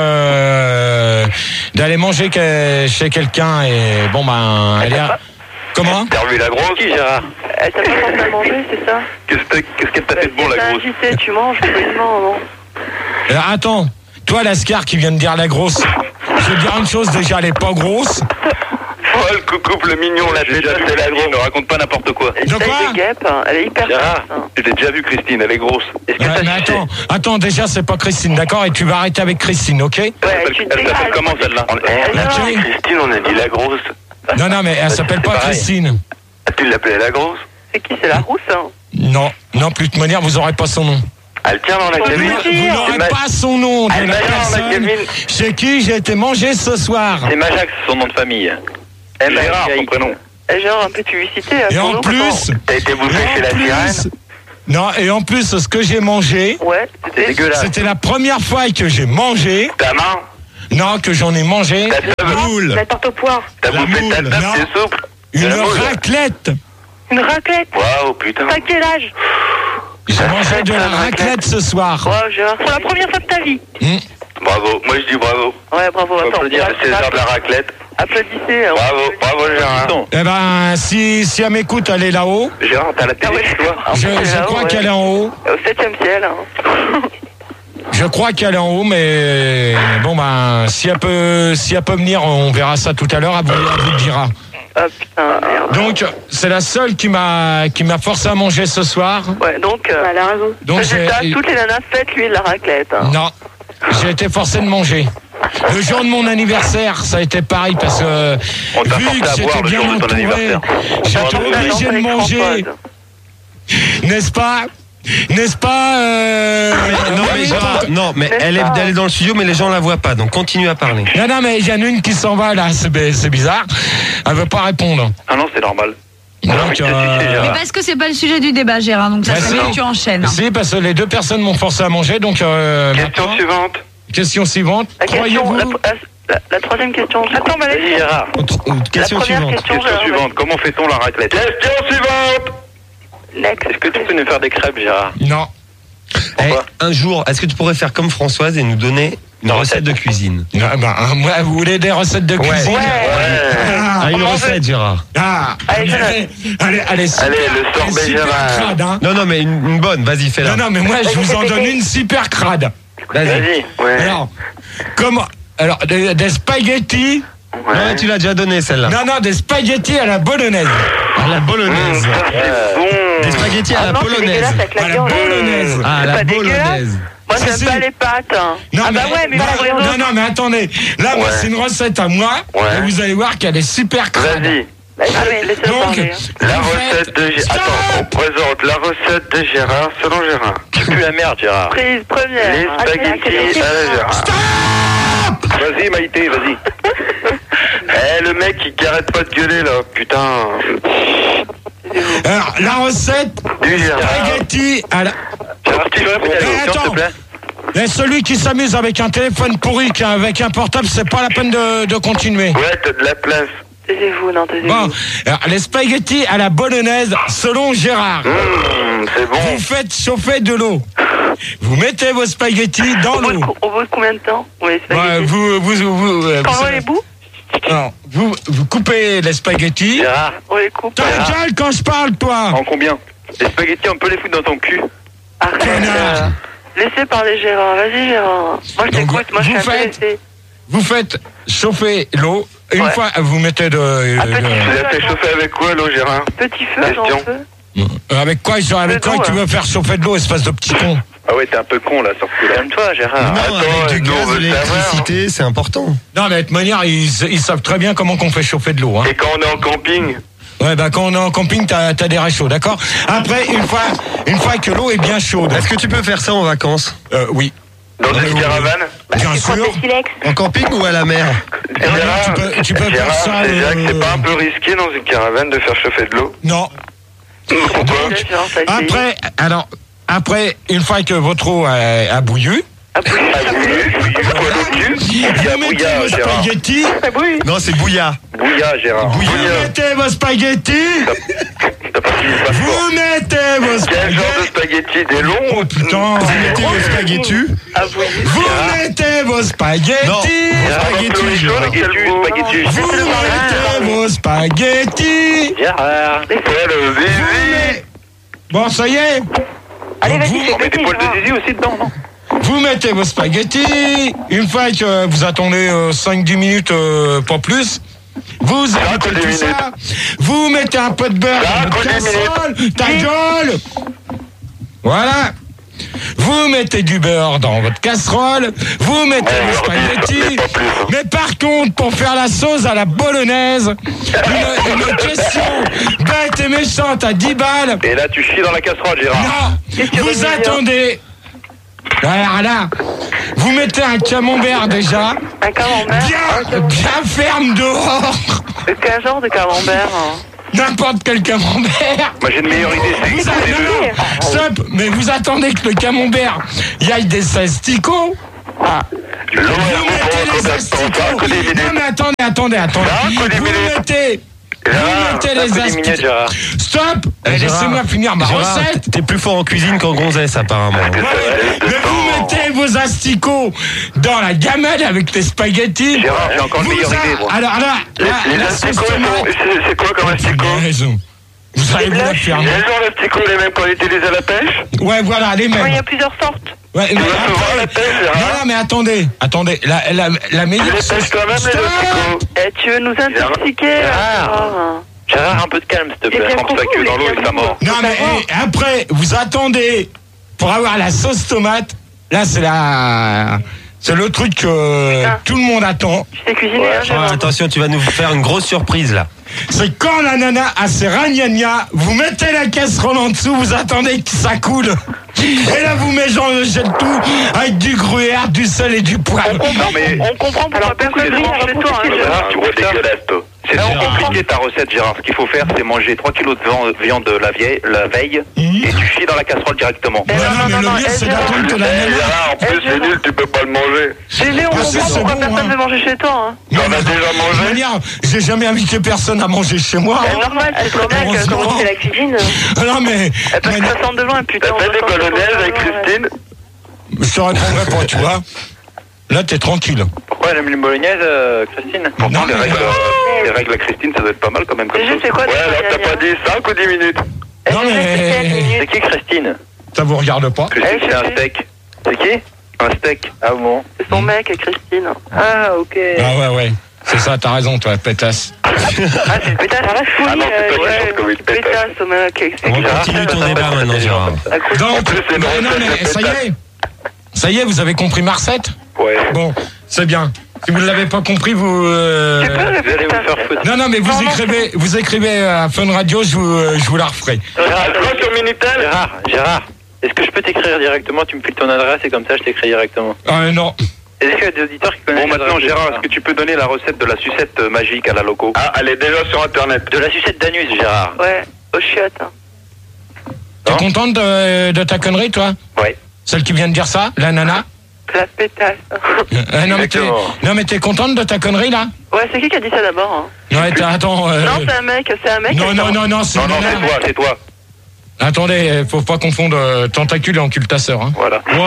de d'aller manger que- chez quelqu'un et bon, ben, elle est... à- Comment? T'as revu la grosse? Qui, Gérard? Elle t'a pas forcé à manger, c'est ça? Qu'est-ce que- qu'est-ce qu'elle t'a fait de bon, la T'as grosse? invité, tu manges poliment, non? Alors, attends, toi, Lascar qui vient de dire la grosse, je vais te dire une chose, déjà, elle est pas grosse. Oh, le couple mignon, la tête, c'est la grosse. Ne raconte pas n'importe quoi. Elle De taille quoi? de guêpe, hein. Elle est hyper Gérard, mince, hein. je l'ai déjà vu, Christine, elle est grosse. Est-ce que Ouais, t'as mais sucé? attends, attends, déjà, c'est pas Christine, d'accord? Et tu vas arrêter avec Christine, ok? Ouais, Elle tu s'appelle- te elle s'appelle dégages. comment, celle-là? Eh, La non. chérie. Christine, on a dit la grosse. Non, non, mais elle s'appelle c'est pas pareil. Christine. Tu l'appelais la grosse? C'est qui? C'est la rousse, hein? Non, non, plus de manière, vous aurez pas son nom. Elle tient dans la Faut cabine. lui Vous dire. n'aurez Ma- pas son nom de Elle la m'a dit dans la personne cabine. chez qui j'ai été manger ce soir. C'est Majax, son nom de famille. Gérard, son prénom. Eh, genre, un peu de publicité. Et pour en nous, plus, T'as été et bouffé chez en la plus, sirène? Non, et en plus, ce que j'ai mangé, ouais, c'était dégueulasse. C'était la première fois que j'ai mangé. Ta main? Non, que j'en ai mangé. La moule. La tarte au poire. T'as bouffé ta table, c'est souple. Une raclette. Une raclette? Waouh, putain. T'as quel âge? J'ai mangé de la raclette ce soir. Ouais, Gérard, pour la première fois de ta vie. Mmh. Bravo, moi je dis bravo. Ouais, bravo. On peut dire à César de la raclette. Applaudissez. Bravo, bravo Gérard. Eh ben, si, si elle m'écoute, elle est là-haut. Gérard, t'as la télé chez toi? Je, je crois qu'elle est en haut. Au septième ciel. Hein. Je crois qu'elle est en haut, mais bon ben, si elle peut, si elle peut venir, on verra ça tout à l'heure. Elle vous, elle vous le dira. Ah putain, merde. Donc, c'est la seule qui m'a, qui m'a forcé à manger ce soir. Ouais, donc. Euh, Elle a raison. Donc, c'est ça, toutes les nanas, faites-lui de la raclette. Hein. Non, j'ai été forcé de manger. Le jour de mon anniversaire, ça a été pareil parce que on t'a vu forcé que à boire j'étais le bien jour de ton entouré, anniversaire. j'étais obligé de manger. N'est-ce pas? N'est-ce pas euh... Non, mais Gérard, non, mais elle est, elle est dans le studio, mais les gens la voient pas, donc continue à parler. Non, non, mais il y en a une qui s'en va là, c'est, c'est bizarre. Elle veut pas répondre. Ah non, c'est normal. Donc, euh... Mais parce que c'est pas le sujet du débat, Gérard, donc ça bah, fait que tu enchaînes. Si, parce que les deux personnes m'ont forcé à manger, donc. Euh, question maintenant, suivante. Question suivante. La, question, Croyez-vous... la, la, la troisième question. Attends, vas-y, Gérard. Question la suivante. Question, question Gérard, suivante. Comment fait-on la raclette? Question suivante. Next. Est-ce que tu peux nous faire des crêpes, Gérard? Non. Eh, un jour, est-ce que tu pourrais faire comme Françoise et nous donner une recette de cuisine? Non, bah, moi, vous voulez des recettes de cuisine? Ouais. Ouais. Ah, une recette, Gérard. Ah, allez, allez, allez, allez, super, allez, le sorbet super Gérard. crade, hein. Non, non, mais une, une bonne, vas-y, fais-la. Non, non, mais moi, je vous en donne une super crade. Vas-y. Vas-y, ouais. Alors, comment, alors, des, des spaghettis. Ouais. Non, tu l'as déjà donné, celle-là. Non, non, des spaghettis à la bolognaise. À la bolognaise. Mmh, ça, c'est bon. Des spaghettis à Ah la non, c'est polonaise. dégueulasse avec la À la viande. bolognaise. Ah, à C'est la pas dégueulasse. bolognaise. Moi, Si, j'aime si. pas les pâtes. Hein. Non, ah bah mais, ouais, mais non, pour les non, autres. non, mais attendez. Là, moi, Ouais. c'est une recette à moi. Ouais. Et vous allez voir qu'elle est super crade. Vas-y. Ah, mais laissez-le Donc, parler. La vous recette faites- de Gérard. Stop. Attends, on présente la recette de Gérard selon Gérard. C'est plus la merde, Gérard. Prise première. Les Ah, spaghettis à la Gérard. Vas-y, Maïté, vas-y. Eh, le mec, il arrête pas de gueuler, là. Putain. Alors, la recette Du Gérard. spaghetti à la... Gérard, tu veux répéter la Eh, question, s'il te attends. plaît? Et celui qui s'amuse avec un téléphone pourri qu'avec un portable, c'est pas la peine de, de continuer. Ouais, t'as de la place. Taisez-vous, non, taisez-vous. Bon, alors, les spaghettis à la bolognaise, selon Gérard. Mmh, c'est bon. Vous faites chauffer de l'eau. Vous mettez vos spaghettis dans Au bout, de, l'eau. au bout de combien de temps? Oui, Ouais, spaghettis. vous, vous, vous, euh, Quand vous on savez- les bouts? non, vous, vous coupez les spaghettis. Gérard, On les coupe. Ta gueule quand je parle, toi. en combien? Les spaghettis, on peut les foutre dans ton cul. Arrête. Connard. euh, Laissez parler Gérard. Vas-y, Gérard. Moi, je Donc, t'écoute. Moi, je vous suis faites- intéressé. Vous faites chauffer l'eau. Une Ouais. fois, vous mettez de... Ah, petit de- Tu l'as fait chauffer avec quoi, l'eau, Gérard? Petit feu, grand Question. feu. Euh, avec quoi, genre, avec De quoi l'eau, tu hein. veux faire chauffer de l'eau, espèce de petit con? Ah ouais, t'es un peu con, là, sur ce coup-là. Calme-toi, Gérard. Non, Attends, avec du nous, on gaz, de veut savoir. l'électricité, c'est important. Non, mais de toute manière, ils, ils savent très bien comment qu'on fait chauffer de l'eau. Hein. Et quand on est en camping? Ouais, bah quand on est en camping, t'as, t'as des réchauds, d'accord? Après, une fois, une fois que l'eau est bien chaude. Est-ce que tu peux faire ça en vacances? Euh, oui. Dans une oui, caravane? Bien sûr. En camping ou à la mer? Gérard, tu peux- tu peux faire Gérard, ça, c'est vrai que euh, c'est pas un peu risqué dans une caravane de faire chauffer de l'eau? Non. Pourquoi? Donc, après, alors, après, une fois que votre eau a, a bouilli, Ah, bouilli. Ah, bouilli? Quoi, le cul? Bouilla, vous mettez bouilla, vos Gérard. spaghettis. Ça bouille. Non, c'est bouilla. Bouilla, Gérard. Vous Bouilla. mettez vos spaghettis. T'as pas fini le passeport. Vous mettez vos Quel genre de spaghettis. spaghettis? Des longs? Oh putain. Vous mettez vos spaghettis. Ah, bouilli. Vous mettez vos Non. spaghettis. Gérard, Spaghettis, spaghettis, Gérard. spaghettis. Vous mettez vos spaghettis. Gérard. Ouais, le zizi. Bon, ça y est. Allez, Donc, vas-y, vous, On met des poils de zizi aussi dedans, non? vous mettez vos spaghettis. Une fois que vous attendez euh, cinq dix minutes, euh, pas plus, vous ajoutez dix tout minutes. ça. Vous mettez un peu de beurre cinq dans votre ou dix casserole. Ta gueule. Voilà. Vous mettez du beurre dans votre casserole, vous mettez Ouais, vos mais spaghettis, pas plus, hein. mais par contre, pour faire la sauce à la bolognaise, une, une question bête et méchante à dix balles. Et là, tu chies dans la casserole, Gérard. Non, vous attendez. Alors là, vous mettez un camembert déjà, Un camembert. bien, bien ferme dehors. Quel genre de camembert? Hein? n'importe quel camembert. Moi j'ai une meilleure idée, c'est vous a... non, non, stop, mais vous attendez que le camembert y aille des asticots. Ah. Vous mettez les asticots. Non mais attendez, attendez, attendez. Vous mettez... Vous mettez les asticots. Stop. Laissez-moi finir ma Gérard, recette. T'es plus fort en cuisine qu'en gonzesse apparemment. Ouais, mais vous mettez vos asticots dans la gamelle avec les spaghettis. Gérard, j'ai encore une meilleure idée, moi. Alors là, Les, là, les la asticots, sauce tomate. c'est c'est quoi comme asticots? Vous allez vous la faire. Les gens d'asticots, les mêmes qu'on utilise à la pêche? Ouais, voilà, les mêmes. Il y a plusieurs sortes. Ouais, mais après, la pêche, non, non, mais attendez, attendez, la, la, la meilleure les sauce... pêches quand même, les asticots. Eh, tu veux nous intoxiquer Gérard. Gérard, un peu de calme, s'il te plaît. Trempe sa queue dans l'eau et ça mort. Non, mais eh, après, vous attendez pour avoir la sauce tomate. Là, c'est la... C'est le truc que tout le monde attend. Tu sais cuisiner, hein, Ah, Gérard. attention, tu vas nous faire une grosse surprise là. C'est quand la nana a ses ragnagnas, vous mettez la casserole en dessous, vous attendez que ça coule. Et là, vous mélangez tout avec du gruyère, du sel et du poivre. Non, mais... On comprend pourquoi personne ne mange chez toi. Hein, Gérard, tu vois dégueulasse, toi. C'est trop compliqué ta recette, Gérard. Ce qu'il faut faire, c'est manger trois kilos de viande la, vieille, la veille mmh. et tu fies dans la casserole directement. Non, non, mais le mieux, c'est d'attendre que la nana... Gérard, en plus, c'est nul, tu peux pas le manger. Gélé, on Ah, c'est- comprend c'est pourquoi bon, personne hein. ne veut manger chez toi. Hein. Non, On a mais déjà de toute mangé. manière, j'ai jamais invité personne à manger chez moi. C'est normal, c'est trop bien que Heureusement. quand on fait la cuisine. Non, mais... Parce que ça sent de loin et putain. T'as fait des colonels avec Christine? Je te répondrai pas, tu vois. Là, t'es tranquille. Pourquoi elle aime les bolognaises, euh, Christine? Pourtant, Non, les mais- règles, euh, les règles à Christine, ça doit être pas mal quand même. Comme C'est juste, chose. c'est quoi, Ouais, les alors t'as bolognaises pas dit cinq ou dix minutes? Non, mais... C'est qui Christine? Ça vous regarde pas. Christine, Eh, c'est un je sais. steak. C'est qui? Un steak. Ah bon? C'est son mec, Christine. Ah, ok. Ah ouais, ouais. C'est ça, t'as raison, toi, pétasse. Ah, c'est une pétasse. Ah, la folie. Ah non, c'est pas euh, méchant comme une ouais, pétasse. pétasse, mec. C'est On que- continue ton débat maintenant, Gérard. Donc, En plus, c'est non, une non, recette mais de ça y pétasse. est. Ça y est, vous avez compris ma recette? Ouais. Bon, c'est bien. Si vous ne l'avez pas compris, vous... euh, Tu peux Vous allez répéter vous ta faire recette foutre. Non, non, mais vous écrivez, vous écrivez à Fun Radio, je vous, euh, je vous la referai. Gérard, sur Minitel. Gérard, Gérard, est-ce que je peux t'écrire directement? Tu me files ton adresse et comme ça je t'écris directement. Ah non. Est-ce qu'il y a des auditeurs qui connaissent? Bon, maintenant, Gérard, est-ce que tu peux donner la recette de la sucette euh, magique à la loco? Ah, elle est déjà sur internet. De la sucette d'anus, Gérard. Ouais, au chiotte. hein. T'es contente de, de ta connerie, toi? Ouais. Celle qui vient de dire ça, la nana? La pétasse. Euh, non, mais t'es, Exactement. non, mais t'es contente de ta connerie, là? Ouais, c'est qui qui a dit ça d'abord? Hein? Non, mais t'as- attends... euh, Non, c'est un mec, c'est un mec. non, non, attends. non, non, c'est Non, non, une c'est nana. toi, c'est toi. Attendez, faut pas confondre euh, tentacule et occultasseur, hein. Voilà. Wow,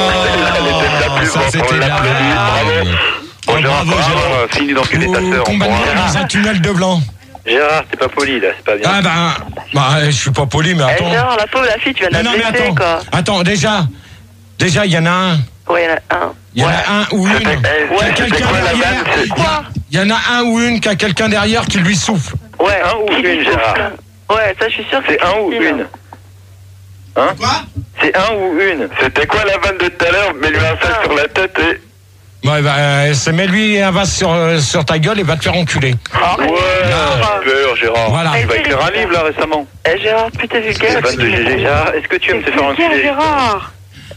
plus ça grande, c'était on la l'a blague. Bon, Oh, Gérard, bravo, bravo, Gérard. euh, fini d'enculer ta Vous sœur. on combattez pourra- dans un tunnel de blanc. Gérard, t'es pas poli là, c'est pas bien. Ah ben, bah, je suis pas poli, mais Eh, attends. Gérard, la pauvre, la fille, tu viens de Non, la non, mais blesser, attends. quoi. Attends, déjà, déjà, il y en a un. Ouais, il y en a un. Il y en a un ou une. C'était- eh, qui a c'était quelqu'un quoi la derrière. vanne, c'est- Quoi? Il y en a un ou une qui a quelqu'un derrière qui lui souffle. Ouais, Un ou qui une, dit Gérard? souffle? Ouais, ça, je suis sûr que C'est un ou Christine. une? Hein? Quoi? C'est un ou une? C'était quoi la vanne de tout à l'heure? Mets-lui un sac sur la tête et... Ouais, bah, euh, c'est mets-lui un vase sur, euh, sur ta gueule et va te faire enculer. Arrête, Ouais, Gérard. super, Gérard. Voilà. Tu vas écrire un livre là récemment. Eh, Gérard, putain, vulgaire. La vanne de G G. Gérard, est-ce que tu aimes te faire enculer? Gérard.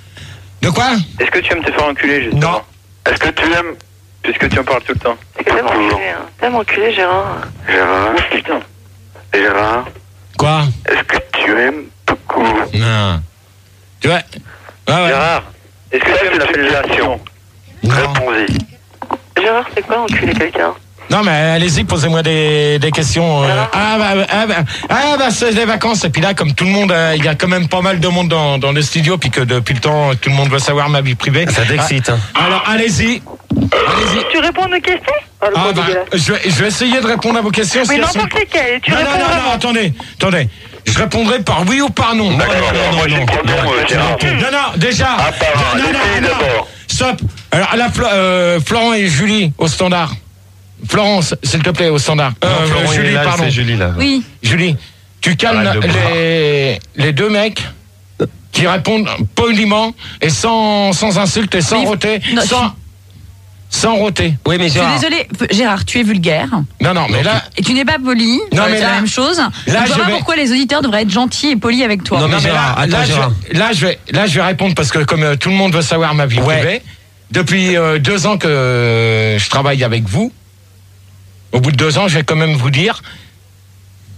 De quoi? Est-ce que tu aimes te faire enculer justement? Non. Est-ce que tu aimes? Puisque tu en parles tout le temps. C'est que t'aimes enculé, hein. T'aimes enculé, Gérard. Gérard. Oh putain. Gérard, Quoi? est-ce que tu aimes beaucoup? Non. Tu vois? Ah ouais. Gérard, est-ce que tu aimes la fellation? Non. Réponds-y. Gérard, c'est quoi enculer quelqu'un? Non, mais allez-y, posez-moi des, des questions. euh. Ah, bah, ah, bah, ah, bah, c'est les vacances. Et puis là, comme tout le monde, euh, il y a quand même pas mal de monde dans, dans le studio, puis que depuis le temps, tout le monde veut savoir ma vie privée. Ça t'excite, hein. Ah, alors, allez-y. Allez-y. Tu réponds à nos questions? Oh, le Ah, gros bah, dégueulasse. je vais, je vais essayer de répondre à vos questions. si Mais elles n'importe sont- lesquelles, tu non, réponds non, non, non, vraiment. attendez, attendez. Je répondrai par oui ou par non. Non, D'accord, non, moi non, j'ai non, le nom, euh, Gérard. non, non, déjà. Ah, pardon, non, non, les non, filles non. d'abord. Stop. Alors, là, Flo- euh, Florent et Julie au standard. Florence, s'il te plaît, au standard. Non, Euh, Florent, il est Julie, là, pardon. c'est Julie là. Oui. Julie, tu calmes Arrête de boire. les, les deux mecs qui répondent poliment et sans, sans insulte et sans Oui, roter. non, Sans, sans roter. Oui, mais Je suis Gérard. désolée, Gérard, tu es vulgaire. Non, non, mais là. Et tu n'es pas poli. Non, c'est mais la là- même chose. là, je je vois pas vais- pourquoi les auditeurs devraient être gentils et polis avec toi. Non, mais Non, mais Gérard, là, attends, là, je, Gérard. là, je vais, là, je vais répondre parce que comme euh, tout le monde veut savoir ma vie Ouais. privée, depuis euh, deux ans que euh, je travaille avec vous, au bout de deux ans, je vais quand même vous dire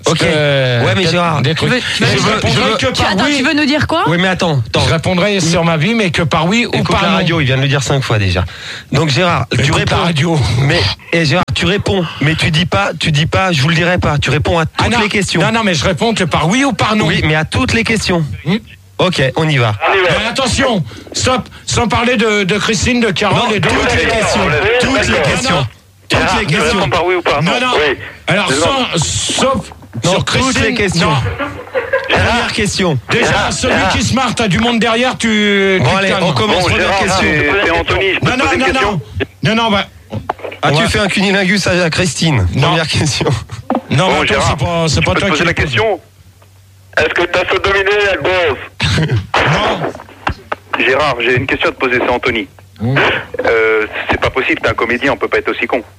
Ok. Euh, ouais, mais Gérard, des trucs. Tu veux- Mais tu je veux- répondrai tu veux- que tu- par attends, oui. tu veux nous dire quoi? Oui, mais attends, attends. Je répondrai sur ma vie, mais que par oui ou Écoute par la non. radio, il vient de le dire cinq fois déjà. Donc Gérard, tu Écoute réponds. la radio. Mais et Gérard, tu réponds, mais tu dis pas, tu dis pas, je vous le dirai pas. Tu réponds à toutes Ah non, les questions. Non, non, mais je réponds que par oui ou par non. Oui, mais à toutes les questions. Hmm. Ok, on y va. Mais attention, stop, sans parler de, de Christine, de Carole Non, et de toutes les questions. Toutes les questions. Toutes les Tu questions. réponds par oui ou par non? Non, non. Oui. Alors, Je demande. sans, sauf Non, sur Christine. toutes les questions. Non. Première question. Déjà, Gérard, celui Gérard. qui se marre, t'as du monde derrière, tu. Bon tu te allez, calmes. on commence. Bon, Première Gérard, question. c'est c'est Anthony, je peux Non, te non, poser une non, question? non. Non, non, bah. Ah, tu Ouais. fais un cunilingus à Christine. Non. Première question. Non, Bon, mais attends, Gérard, c'est pas, c'est je pas peux te toi qui poser la le poses. question? Est-ce que t'as sodominé la gosse? Non. Gérard, j'ai une question à te poser, c'est Anthony. Euh, c'est pas possible, t'es un comédien, on peut pas être aussi con.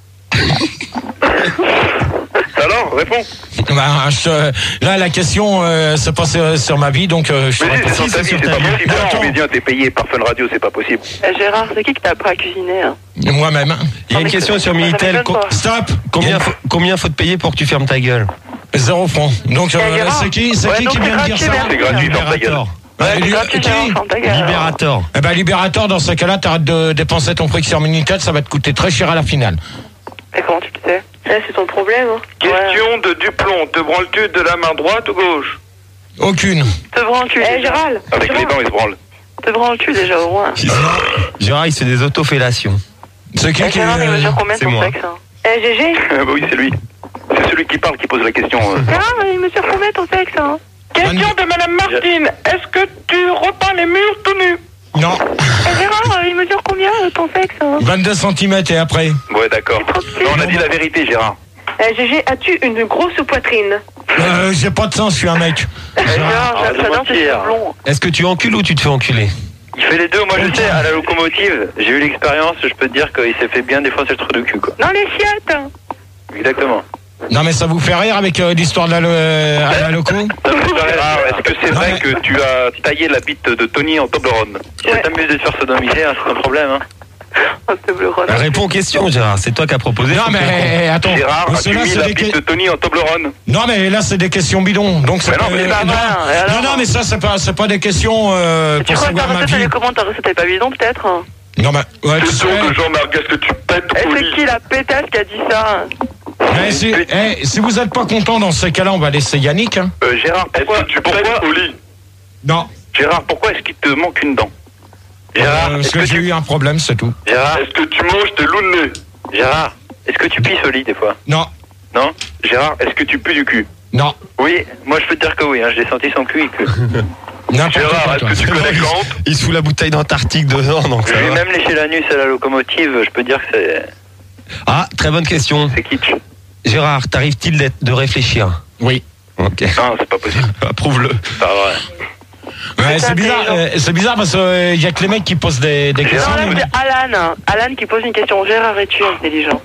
Alors, réponds. Bah, je- là, la question, euh, c'est pas sur, sur ma vie, donc euh, je Mais te si, réponds. c'est sur ta vie, c'est pas possible. T'es un Attends. comédien, t'es payé par Fun Radio, c'est pas possible. Eh, Gérard, c'est qui qui t'a appris à cuisiner hein? Moi-même. Il y a une question sur Minitel. m'étonne pas. Stop. Combien faut, combien faut te payer pour que tu fermes ta gueule? Zéro franc. Donc, euh, Eh, Gérard. c'est qui, c'est Ouais, qui donc qui c'est vient de dire gratuit, ça? merci. C'est gratuit, ferme ta gueule. Libérator. Ouais, lui- gratuit, qui Gérard, ferme ta gueule. Libérator. Eh ben, Libérator, dans ce cas-là, t'arrêtes de dépenser ton fric sur Minitel, ça va te coûter très cher à la finale. Et comment tu le sais? Ça, c'est ton problème. Hein. Question de Duplon, te branles-tu de la main droite ou gauche? Aucune. Te branles-tu Eh, déjà? Gérald, Avec les dents, il se branle. Te branles-tu déjà au moins? Gérard, il se fait des autofellations. C'est qui Eh, qui. Gérard, il mesure combien c'est ton moi. sexe hein? eh, G G, Ah bah oui, c'est lui. C'est celui qui parle qui pose la question. euh. Gérard, il mesure combien ton sexe hein? Question de Madame Martine. Est-ce que tu repeins les murs tout nus? Non. Eh, Gérard, il mesure combien euh, ton sexe hein? vingt-deux centimètres et après. Ouais, d'accord. Non, on a dit la vérité, Gérard. eh, G G, as-tu une grosse poitrine? Euh, j'ai pas de sens, je suis un mec. Eh, Gérard, arrête de j'adore tes mentir. cheveux blonds. Est-ce que tu encules ou tu te fais enculer? Il fait les deux, moi je sais, à la locomotive, j'ai eu l'expérience, je peux te dire qu'il s'est fait bien défoncer le trou de cul, quoi. Non, les chiottes hein. Exactement. Non, mais ça vous fait rire avec euh, l'histoire de la, lo- euh, à la loco? Ça me fait Gérard, est-ce que c'est Non, vrai mais- que tu as taillé la bite de Tony en Toblerone? Si ça t'amuse de te faire sodomiser, hein, c'est un problème, hein. Oh, c'est bleu rose. Réponds aux questions, Gérard. C'est toi qui as proposé. Non, faut que tu répondes. mais attends. Gérard, Parce que as-tu là, mis c'est la des bite que- de Tony en Toblerone? Non, mais là, c'est des questions bidons. Donc, c'est Mais non, mais euh, c'est pas non, vrai, et alors non, non, mais ça, c'est pas, c'est pas des questions euh, Tu pour crois que ta savoir ma recette, elle vie. est comment? Ta recette est pas bidon, peut-être hein? Non, mais, ouais, tu sais. Jean-Marc, est-ce que tu pètes Eh, c'est qui la pétasse qui a dit ça? Eh, si, eh, si vous êtes pas content dans ces cas-là, on va laisser Yannick. Hein. Euh, Gérard, pourquoi, tu pourquoi, au lit? Non. Gérard, pourquoi est-ce qu'il te manque une dent? Gérard, Euh, est-ce parce que, que j'ai tu... eu un problème, c'est tout. Gérard, est-ce que tu manges tes loups de nez? Gérard, est-ce que tu pisses au lit des fois? Non. Non? Gérard, est-ce que tu pues du cul? Non. Oui, moi je peux te dire que oui, hein, j'ai senti son cul. Que... N'importe Gérard, quoi, est-ce toi. que tu connais Il- Kant? Il se fout la bouteille d'Antarctique dedans, donc ça J'ai va. même léché l'anus à la locomotive, je peux dire que c'est... Ah, très bonne question. C'est kitsch. Gérard, t'arrive-t-il d'être- de réfléchir? Oui. Ok. Non, c'est pas possible. Approuve-le. C'est pas vrai. Ouais, c'est bizarre, euh, c'est bizarre parce qu'il y a que les mecs qui posent des, des questions. Non, là, mais- c'est Alan. Alan qui pose une question. Gérard, es-tu intelligent?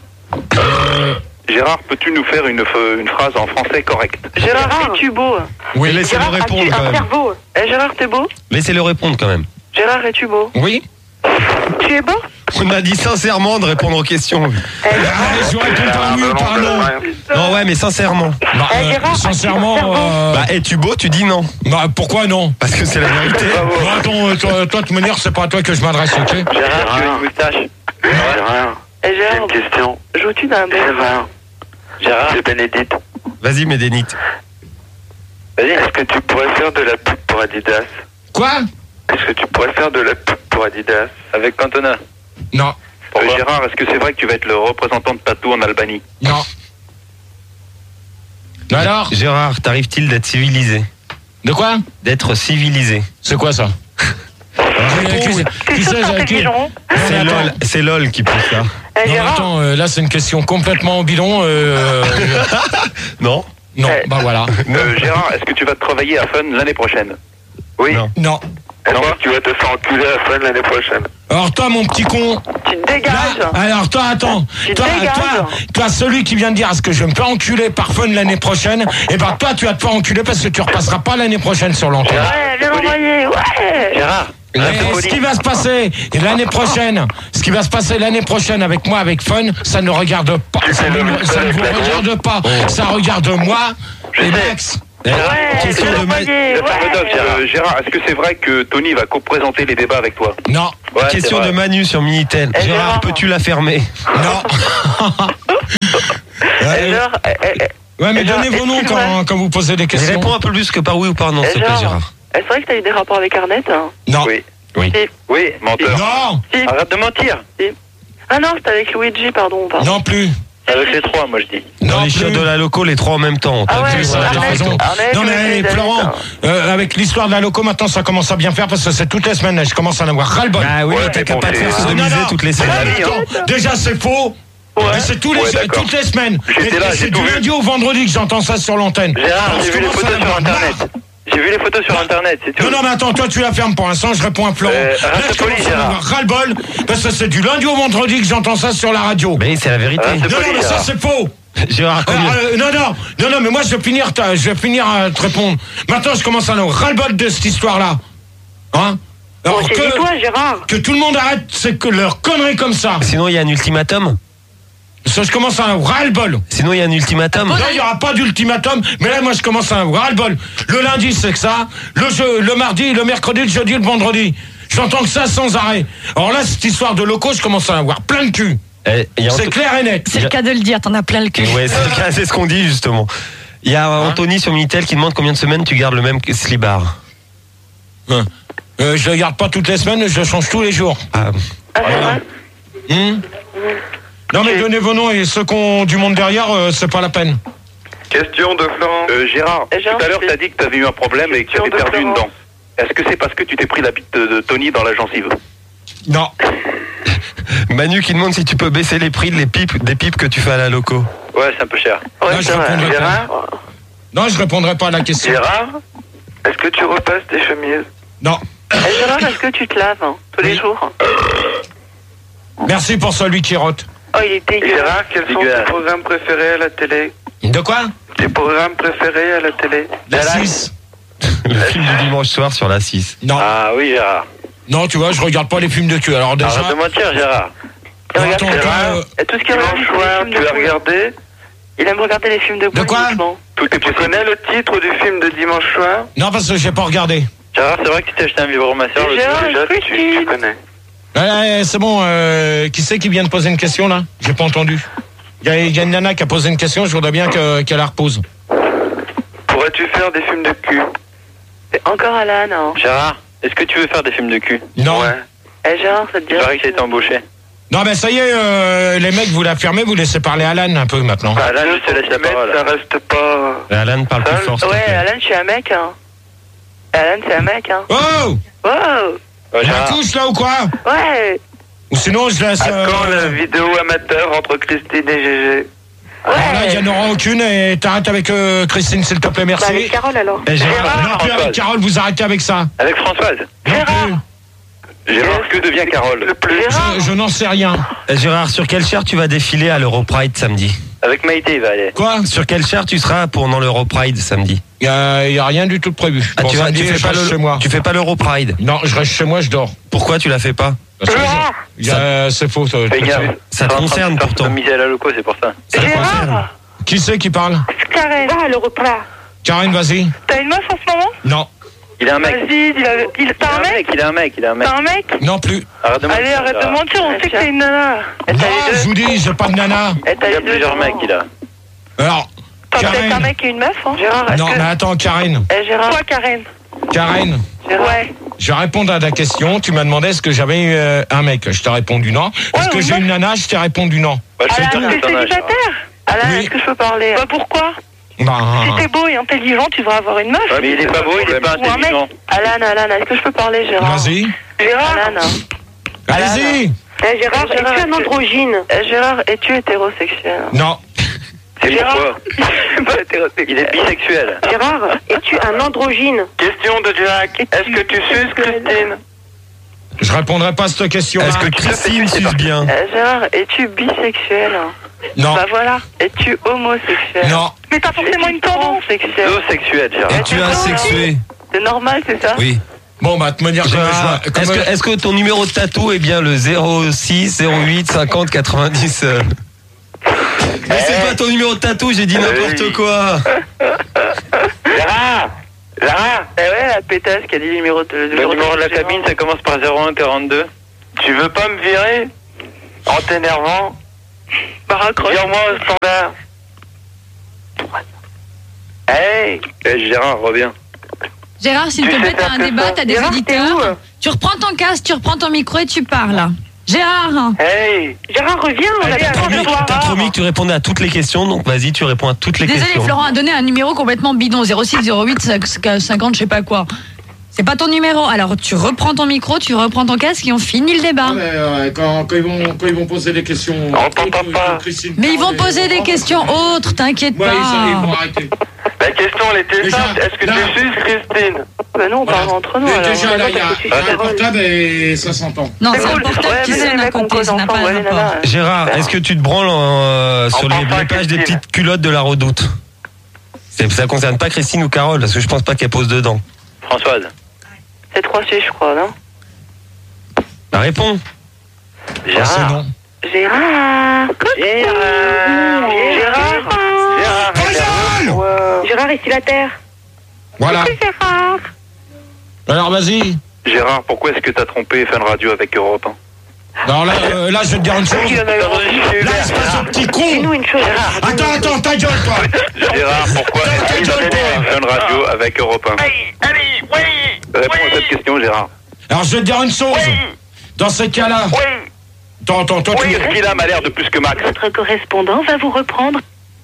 Gérard, peux-tu nous faire une, f- une phrase en français correcte? Gérard, es-tu beau? Oui, laissez-le Gérard, répondre as-tu quand un même. cerveau? Eh, Gérard, t'es beau? Laissez-le répondre quand même. Gérard, es-tu beau? Oui. Tu es beau? On a dit sincèrement de répondre aux questions. Allez, je vous réponds par oui ou par non. Non, ouais, mais sincèrement. Bah, Eh, euh, Gérard, sincèrement. euh, Bah, es-tu beau? Tu dis non. bah, pourquoi non? Parce que c'est la vérité. Bon, attends, euh, toi, toi, de toute manière, c'est pas à toi que je m'adresse, ok? Gérard, tu as une moustache? Gérard, Eh, Gérard, j'ai une question. joues-tu d'un bec? Gérard, Gérard, c'est Bénédicte. Vas-y, Médénite. Vas-y, est-ce que tu pourrais faire de la pub pour Adidas? Quoi? Est-ce que tu pourrais faire de la pub pour Adidas? Avec Cantona? Non. Euh, Gérard, est-ce que c'est vrai que tu vas être le représentant de Tatou en Albanie? Non. Alors? Gérard, t'arrive-t-il d'être civilisé? De quoi? D'être civilisé. C'est quoi ça? Qui- qui- qui c'est, sur tes qui- pigeons? Non, C'est mais attends. LOL, c'est LOL qui pousse ça. Eh, Non, mais Gérard, attends, euh, là c'est une question complètement bidon. Euh, Non? non, Eh. bah voilà. Euh, Gérard, est-ce que tu vas te travailler à Fun l'année prochaine? Oui. Non. Non. Est-ce que tu vas te faire enculer à Fun l'année prochaine? Alors toi, mon petit con. tu te dégages. Là, alors toi, attends. Tu Toi, dégages. toi, toi, celui qui vient de dire est-ce que je vais me faire enculer par Fun l'année prochaine, et ben toi, tu vas te faire enculer parce que tu repasseras pas l'année prochaine sur l'antenne. Ouais, viens l'envoyer, ouais. Gérard, Et ce qui va se passer l'année prochaine, ce qui va se passer l'année prochaine avec moi, avec Fun, ça ne regarde pas, ça ne, ça ne vous regarde pas, ça regarde moi Et Max. Ouais, question de Ma... euh, Gérard, est-ce que c'est vrai que Tony va co-présenter les débats avec toi? Non. Ouais, question de Manu sur Minitel. Eh, Gérard, Gérard, peux-tu la fermer? Non. Et genre, eh, eh, Ouais, mais et genre, donnez vos noms est-ce que quand, quand vous posez des questions. Réponds un peu plus que par oui ou par non, Et s'il te plaît, genre, Gérard. est-ce vrai que t'as eu des rapports avec Arnett hein? Non. Oui. Oui. Si. Oui, menteur. Non. Si. Arrête de mentir. Si. Ah non, c'était avec Luigi, pardon. pardon. Non plus. Avec les trois, moi je dis. Dans Non les plus. chiottes de la loco, les trois en même temps. Ah T'as ouais, vu, ça, on a t'as déjà raison. fait. Arnett, Non je mais vais Florent, hein. euh, avec l'histoire de la loco, maintenant ça commence à bien faire parce que c'est toutes les semaines, je commence à en avoir ras-le-bol. Ah oui, Ouais, mais t'as mais qu'à bon, pas te c'est- faire Non, sodomiser non. toutes les Ah, semaines. mais attends, déjà c'est faux. Ouais. Mais c'est tous les, Ouais, d'accord. toutes les semaines. J'étais Et là, c'est j'ai du tout vu. lundi au vendredi que j'entends ça sur l'antenne. Gérard, Alors, j'ai je vu les commence à photos en sur avoir internet. marre. J'ai vu les photos sur internet, c'est tout. Non, non, mais attends, toi tu la fermes pour l'instant, je réponds à Florent. Euh, Là, reste je poli, commence à en Gérard. avoir ras-le-bol parce que c'est du lundi au vendredi que j'entends ça sur la radio. Mais c'est la vérité. Ah, c'est Non, non, poli, mais ça Gérard. c'est faux. Gérard, Euh, combien euh, non, non, non, non, mais moi je vais finir, ta- je vais finir à te répondre. Maintenant, je commence à en avoir ras-le-bol de cette histoire-là. Hein? Alors Bon, c'est que, toi, Gérard. que tout le monde arrête, c'est que leur connerie comme ça. Sinon, il y a un ultimatum. Ça, je commence à en avoir ras-le-bol. Sinon, il y a un ultimatum. Non, il n'y aura pas d'ultimatum, mais là, moi, je commence à en avoir ras-le-bol. Le lundi, c'est que ça. Le, jeu, le mardi, le mercredi, le jeudi, le vendredi. J'entends que ça sans arrêt. Alors là, cette histoire de locaux, je commence à en avoir plein le cul. Eh, il y a C'est Anto- clair et net. C'est le cas de le dire, t'en as plein le cul. Ouais, c'est le cas, c'est ce qu'on dit justement. Il y a Anthony sur Minitel qui demande combien de semaines tu gardes le même slibard. Hein. Euh, je le garde pas toutes les semaines, je le change tous les jours. Ah, Ah, c'est vrai Hum Non mais donnez vos noms et ceux qui ont du monde derrière, euh, c'est pas la peine. Question de Florent. Euh, Gérard, Et Gérard, tout à l'heure, c'est- t'as dit que t'avais eu un problème et que Question t'avais de perdu une Florent. dent. Est-ce que c'est parce que tu t'es pris la bite de, de Tony dans la gencive? Non. Manu qui demande si tu peux baisser les prix de les pipes, des pipes que tu fais à la loco. Ouais, c'est un peu cher. Ouais, Là, je c'est vrai. répondrai pas. Gérard Non, je répondrai pas à la question. Gérard, est-ce que tu repasses tes chemises? Non. Eh, Gérard, est-ce que tu te laves hein, tous les jours? Merci pour celui qui rote. Oh, il est dégueulasse. Gérard, quels sont tes programmes préférés à la télé? De quoi? Tes programmes préférés à la télé? La six. Le film du dimanche soir sur la six. Non. Ah oui, Gérard. Non, tu vois, je regarde pas les films de cul. Alors déjà. Arrête de mentir, Gérard. Il regarde Attends, que- toi, euh, Et tout ce qu'il regarde, Dimanche c'est des soir, films tu de as boule. regardé? Il aime regarder les films de boule. quoi uniquement. Tout est Tu connais le titre du film de dimanche soir? Non, parce que j'ai pas regardé. Gérard, c'est vrai que tu t'es acheté un vibromasseur Et le Gérard, déjà, est-ce que tu, tu- tu connais. Ouais, c'est bon. Euh, qui c'est qui vient de poser une question là? J'ai pas entendu. Il y, a- il y a une nana qui a posé une question. Je voudrais bien que- qu'elle la repose. Pourrais-tu faire des films de cul? C'est encore Alan. Hein. Gérard, est-ce que tu veux faire des films de cul? Non. Ouais. Eh, Gérard, ça te Il dirait paraît que j'ai été embauché. Non, mais ça y est, euh, les mecs, vous la fermez, vous laissez parler Alan un peu maintenant. Ah, là, je te laisse la parole. Ça reste pas... Alan parle plus fort. s'il te Ouais, plaît. Alan, je suis un mec. Hein. Alan, c'est un mec. Hein. Oh! Wow. Ouais, On la Gérard. touche là ou quoi? Ouais. Ou sinon, je laisse. À euh, quand la vidéo amateur entre Christine et Gégé? alors là, il n'y en aura aucune et t'arrêtes avec euh, Christine, s'il te plaît, merci. Bah, avec Carole alors. Et Gérard, Gérard, non, plus Françoise. avec Carole, vous arrêtez avec ça. Avec Françoise. Non plus. Gérard, que devient Carole? Le plus. Je, je n'en sais rien. Eh, Gérard, sur quelle chair tu vas défiler à l'Europride samedi? Avec Maïté, il va aller. Quoi? Sur quelle chair tu seras pendant l'Europride samedi? Il n'y a, y a rien du tout de prévu. Ah, Pour tu, vas, samedi, tu fais je pas reste le, chez moi. tu fais pas l'Europride? Non, je reste chez moi, je dors. Pourquoi tu la fais pas? Parce que je- y a- C'est faux. ça- Fais gaffe. Ça te concerne pourtant. miser à la loco, c'est pour ça. Ça te concerne. Gérard. Qui c'est qui parle? Karen. Ah, le repas. Karine, vas-y. T'as une meuf en ce moment? Non. Il a un mec. Vas-y, il a... il... t'as un mec? Il a un mec, il a un mec. T'as un mec? Non plus. Arrête de mentir. Allez, arrête de Gérard. mentir, on sait que t'es une nana. Et Non, t'as les je deux. vous dis, j'ai pas de nana. Et t'as Il y a les deux. plusieurs mecs, il a. Alors, T'as peut-être un Karen. mec et une meuf, hein? Gérard, est-ce Non, que... mais attends, Karine. Eh, Gérard. Toi, Karen. Karen, Ouais. je vais répondre à ta question. Tu m'as demandé est-ce que j'avais eu euh, un mec. Je t'ai répondu non. Est-ce Ouais, que ou j'ai meuf. une nana? Je t'ai répondu non. Bah, je sais Alain, pas, t'es ton âge, célibataire? Alain, Oui. est-ce que je peux parler? Bah, pourquoi? Bah, Si t'es beau et intelligent, tu devrais avoir une meuf. Ouais, mais il est pas beau, il est pas Ou un mec. intelligent. Alan, Alan, est-ce que je peux parler, Gérard? vas-y. Gérard. Alan. Allez-y. Eh, Gérard, Eh, Gérard, es-tu un androgyne? Eh, Gérard, es-tu hétérosexuel? Non. C'est Gérard. pourquoi? Il est bisexuel. Gérard, es-tu un androgyne? Question de Jack. Est-ce que tu suces Christine? Je répondrai pas à cette question. Est-ce que Christine suce bien? Eh, Gérard, es-tu bisexuel? Non. Bah voilà. Es-tu homosexuel? Non. Mais t'as forcément une tendance sexuelle. Zoosexuel, Gérard. Es-tu asexué? C'est normal, c'est ça? Oui. Bon, bah, de manière comme Gérard, je vois- est-ce comme- que, est-ce que ton numéro de tatou est bien le zéro six zéro huit cinquante quatre-vingt-dix euh Mais c'est pas ton numéro de tatou, j'ai dit n'importe Oui. quoi. Lara Lara Eh ouais, la pétasse qui a dit le numéro de, le Le numéro de la cabine, ça commence par zéro un quarante-deux. Tu veux pas me virer en t'énervant? Bah raccroche. Vire-moi au standard. Hey, hey Gérard, reviens. Gérard, s'il Tu te sais plaît, faire t'as un que débat, ça. t'as des Gérard, t'es où auditeurs. Tu reprends ton casque, tu reprends ton micro et tu parles. Gérard. Hey Gérard, reviens, on a T'as besoin de promis, toi. t'as promis que tu répondais à toutes les questions, donc vas-y, tu réponds à toutes les Désolé, questions. Florent a donné un numéro complètement bidon, zéro six zéro huit cinquante, je sais pas quoi. C'est pas ton numéro. Alors tu reprends ton micro, tu reprends ton casque et on finit le débat. Ah, mais, euh, quand, quand, ils vont, quand ils vont poser des questions. On t'entend pas. Mais ils vont poser des questions autres, t'inquiète Ouais, pas. ils, ils vont arrêter. La question, elle était Déjà, simple. Est-ce que là- tu suces Christine? Bah non, on Voilà. parle entre nous. Mais alors, déjà, on là, va il y a, pas il y a un Carole. portable et ça s'entend. Non, C'est c'est un cool. portable Ouais, qui venez, sonne les à mecs, on côté, cause ça n'a pas ensemble, de allez, rapport. nana. Gérard, est-ce que tu te branles euh, sur les, pense pas les pages des Christine. petites culottes de la Redoute? C'est- Ça concerne pas Christine ou Carole, parce que je pense pas qu'elle pose dedans. Françoise. C'est trois C, je crois, non? Bah, réponds. Ah, c'est Gérard. non. Gérard. Gérard. Gérard. Gérard Gérard, ici la terre. Voilà. Gérard. Alors vas-y. Gérard, pourquoi est-ce que t'as trompé Fun Radio avec Europe un? Alors là, euh, là, je vais te dire une chose. Il en a eu envie. Là, espèce de petit con. Dis-nous une chose. Attends, attends, ta gueule, toi. Gérard, pourquoi Ta est-ce que gueule, t'as trompé Fun Radio avec Europe un? Allez, oui, Réponds à cette question, Gérard. Alors, je vais te dire une chose. Dans ces cas-là. oui. Attends, attends, toi, Oui, tu. est-ce qu'il a m'a l'air de plus que Max? Votre correspondant va vous reprendre.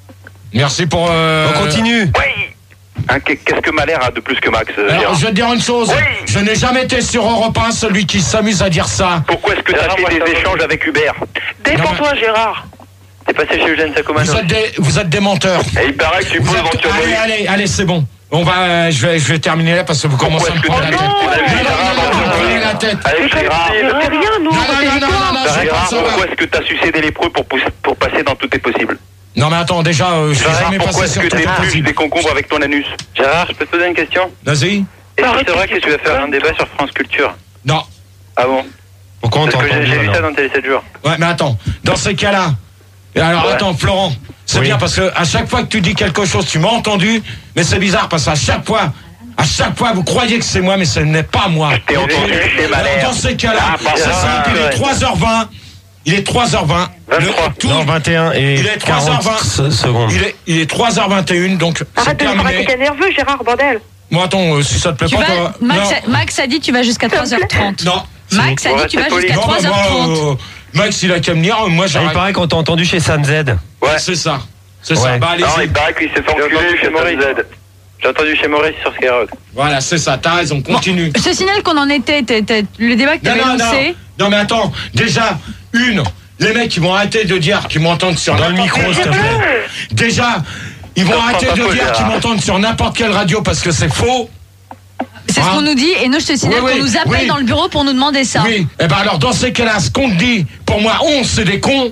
Merci pour. Euh... On continue. Oui. Hein, qu'est-ce que Malher a de plus que Max, euh, Alors, Gérard? je vais te dire une chose. Oui. Je n'ai jamais été sur Europe un, celui qui s'amuse à dire ça. Pourquoi est-ce que t'as fait des échanges avec Hubert? Défends-toi, Gérard. T'es passé chez Eugène Sacomano? Vous êtes des, vous êtes des menteurs. Et il paraît que tu Vous peux êtes- éventuellement... Allez, allez, allez, c'est bon. On va, euh, je vais, je vais terminer là parce que vous commencez à me prendre la tête. On a vu Non, non, Gérard non, non, dans prenez le- la tête. Avec Gérard. On fait rien, nous. Non, on fait non, non, des non, histoires. non, non, je Gérard, pense que ça va. pourquoi est-ce que t'as sucé des lépreux pour, pousser- pour passer dans Tout est possible? Non, mais attends, déjà, euh, je suis Gérard, jamais pourquoi passé est-ce sur que Tout est t'épluches possible. des concombres avec ton anus? Gérard, je peux te poser une question? Vas-y. Est-ce que c'est vrai que tu vas faire un débat sur France Culture? Non. Ah bon? Pourquoi on Parce que j'ai t'entend j'ai vu alors ça dans Télé sept jours. Ouais, mais attends, dans ces cas-là. Et alors, Ouais. attends, Florent, c'est Oui. bien parce que à chaque fois que tu dis quelque chose, tu m'as entendu, mais c'est bizarre parce qu'à chaque fois, à chaque fois, vous croyez que c'est moi, mais ce n'est pas moi. T'es entendu chez Alors, Malher. dans ces cas-là, Ah, pardon. c'est simple, il est Ouais. trois heures vingt. Il est trois heures vingt. vingt-trois. Le- tout- Non, vingt et un et Il est trois heures quarante vingt. secondes. Il est, il est trois heures vingt et une, donc c'est Arrête de nous terminé. arrêter, t'es nerveux, Gérard, bordel. Moi, attends, euh, si ça te plaît Tu pas, vas, toi. Max, non. a, Max a dit tu vas jusqu'à trois heures trente. Non. Max a dit tu vas jusqu'à Non, bah, trois heures moi, trente. euh, Max, il a qu'à me dire, moi Ah, il j'arrête. paraît qu'on t'a entendu chez Sam Z. Ouais, c'est ça. C'est ça. Ouais. Bah, Non, allez-y. il paraît qu'il s'est fait enculer chez Maurice. J'ai entendu chez Maurice sur Skyrock. Voilà, c'est ça. T'as raison, continue. Je te signale qu'on en était, t'es- t'es- le débat que tu Non, avais non, non. lancé. Non, mais attends. Déjà, une, les mecs, ils vont arrêter de dire qu'ils m'entendent sur Dans le n'importe micro, quelle- s'il te plaît. Déjà, ils vont Non, arrêter pas de faux, dire Gérard. qu'ils m'entendent sur n'importe quelle radio parce que c'est faux. C'est ce Hein qu'on nous dit et nous je te signale Oui, oui, qu'on nous appelle oui. dans le bureau pour nous demander ça. Oui. Eh ben alors, dans ces cas-là, ce qu'on te dit, pour moi, on, c'est des cons.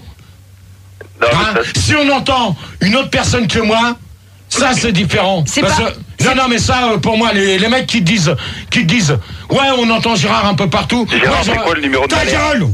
Non, Hein, mais ça- si on entend une autre personne que moi, ça c'est différent. C'est Parce pas- que- non, non, mais ça, euh, pour moi, les, les mecs qui te disent, qui te disent, ouais, on entend Gérard un peu partout. Gérard, Moi, c'est je- quoi le numéro de Ta Malher? gueule.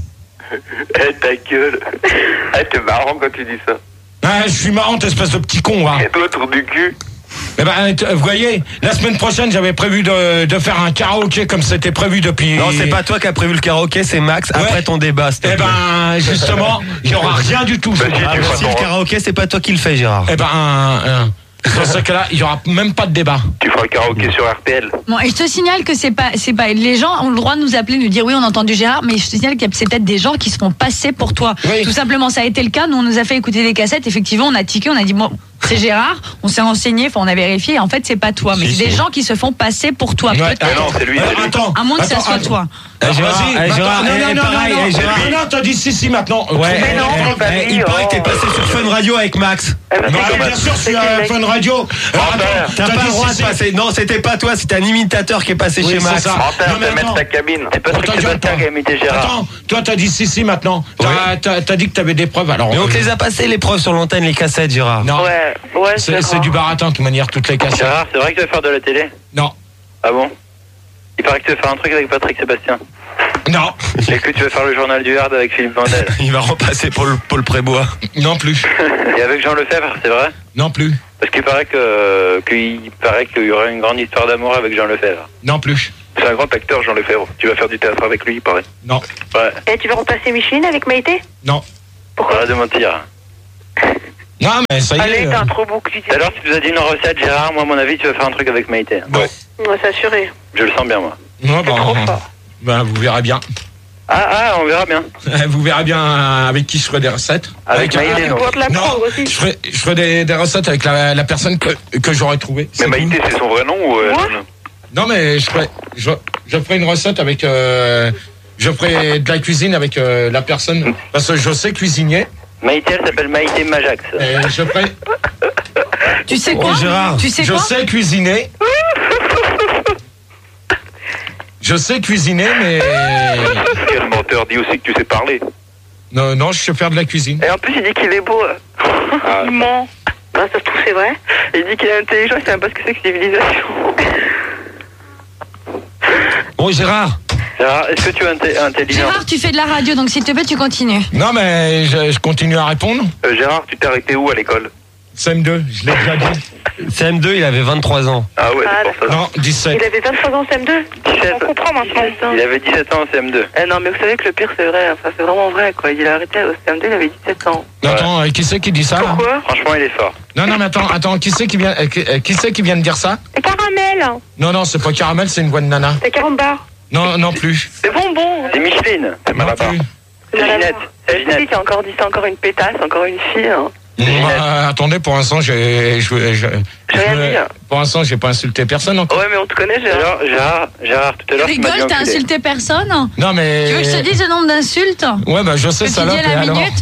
Eh, ta gueule. Eh, t'es marrant quand tu dis ça. Ah, je suis marrant, espèce de petit con, va. Et toi, trou du cul. Eh ben, t- vous voyez, la semaine prochaine, j'avais prévu de, de faire un karaoké comme c'était prévu depuis. Non, c'est pas toi qui as prévu le karaoké, c'est Max. Après Ouais. ton débat, s'il te Eh plaît. ben, justement, il n'y aura rien du tout. ce Bah, si, soir. Ah, tu bah, feras si ton- le karaoké, c'est pas toi qui le fais, Gérard. Eh ben, euh, dans ce cas-là, il n'y aura même pas de débat. Tu feras le karaoké sur R P L. Bon, et je te signale que c'est pas, c'est pas, les gens ont le droit de nous appeler, de nous dire oui, on a entendu Gérard, mais je te signale qu'il y a c'est peut-être des gens qui se font passer pour toi. Oui. Tout simplement, ça a été le cas. Nous, on nous a fait écouter des cassettes. Effectivement, on a tiqué, on a dit bon, c'est Gérard. On s'est renseigné, enfin, on a vérifié. Et en fait, c'est pas toi, mais Si, c'est des si. gens qui se font passer pour toi. Ouais, Peut-être. Mais non, c'est lui, Alors, c'est lui. attends, À moins que ça attends, soit attends. toi. Eh, Gérard, Vas-y, eh, attends, Gérard, non, eh, non, eh, non, pareil, non, eh, non, Gérard. non, non, t'as dit si, si, maintenant. Ouais, Mais eh, non, eh, c'est pas eh, lui, il paraît que t'es oh. passé sur Fun Radio avec Max. Eh ben, Non, c'est bien comme- sûr, je suis c'est à quel mec Fun Radio. Alors, attends, T'as pas dit le droit si, de si. passer. Non, c'était pas toi, c'était un imitateur qui est passé Oui, chez c'est Max. ça. Menteur, Non, mais c'est mettre attends. ta cabine. C'est Patrick Attends, Sébastien attends. qui a imité Gérard. Attends, toi, t'as dit si, si, maintenant. T'as, Oui. t'as, t'as dit que t'avais des preuves, alors. Mais on te euh, les a passés, les preuves sur l'antenne, les cassettes, Gérard. Non. Ouais, ouais, C'est, c'est du baratin, de toute manière, toutes les cassettes. Gérard, c'est vrai que tu vas faire de la télé? Non. Ah bon? Il paraît que tu vas faire un truc avec Patrick Sébastien. Non. Et que tu vas faire le journal du Hard avec Philippe Vandel. Il va repasser pour le Paul Prébois. Non plus. Et avec Jean Lefebvre, c'est vrai? Non plus. Parce qu'il paraît que qu'il paraît qu'il y aurait une grande histoire d'amour avec Jean Lefebvre. Non plus. C'est un grand acteur, Jean Lefebvre. Tu vas faire du théâtre avec lui, il paraît. Non. Ouais. Et tu vas remplacer Micheline avec Maïté? Non. Pourquoi? Arrête de mentir. Non, mais ça y est. Allez, t'as un euh, trop beau cul. Alors, si tu nous as dit une recette, Gérard, moi, à mon avis, tu vas faire un truc avec Maïté. Ouais. Ouais, c'est assuré. Je le sens bien, moi. Non, bah, bah, vous verrez bien. Ah, ah, on verra bien. Vous verrez bien avec qui je ferai des recettes. Avec Maïté, un- non. Non, je ferai, je ferai des, des recettes avec la, la personne que, que j'aurais trouvée. Mais Maïté, c'est son vrai nom ou... Euh, Non, mais je ferai, je, je ferai une recette avec... Euh, je ferai de la cuisine avec euh, la personne, parce que je sais cuisiner. Maïté, elle s'appelle Maïté Majax. Et je ferai... Tu sais quoi? Oh, Gérard, Tu sais je quoi? sais cuisiner. Je sais cuisiner, mais... Quel menteur, dis aussi que tu sais parler. Non, non, je sais faire de la cuisine. Et en plus, il dit qu'il est beau. Ah. Il ment. Ah, ça se trouve, c'est vrai. Il dit qu'il est intelligent, il sait même pas ce que c'est que civilisation. Bon, Gérard. Gérard, est-ce que tu es inté- intelligent? Gérard, tu fais de la radio, donc s'il te plaît, tu continues. Non, mais je, je continue à répondre. Euh, Gérard, tu t'es arrêté où à l'école? C M deux, je l'ai déjà dit. C M deux, il avait vingt-trois ans. Ah ouais, c'est pour ça. Non, dix-sept. Il avait vingt-trois ans en C M deux. dix-sept. On comprend maintenant. Il avait dix-sept ans en C M deux. Eh non, mais vous savez que le pire, c'est vrai. Enfin, c'est vraiment vrai, quoi. Il a arrêté au C M deux, il avait dix-sept ans. Attends, euh, qui c'est qui dit ça là? Pourquoi? Franchement, il est fort. Non, non, mais attends, attends, qui c'est qui vient, euh, qui, euh, qui c'est qui vient de dire ça? C'est caramel. Non, non, c'est pas Caramel, c'est une voix de nana. C'est carambar. Non, non plus. C'est bonbon. C'est Micheline. C'est Non Malabar. plus. C'est Ginette. C'est C'est Ginette. qui qui a encore dit ça? Encore une pétasse, encore une fille. Hein. Euh, attendez, pour l'instant, j'ai, je, je, je- J'ai rien dit. pour l'instant, j'ai pas insulté personne encore. Ouais, mais on te connaît, Gérard. Gérard, Gérard, Gérard, tout à l'heure, tu m'as dit Rigole, t'as enculé. insulté personne? Non, mais. Tu veux que je te dise le nombre d'insultes? Ouais, bah, je sais Que ça tu là. dis à la minute?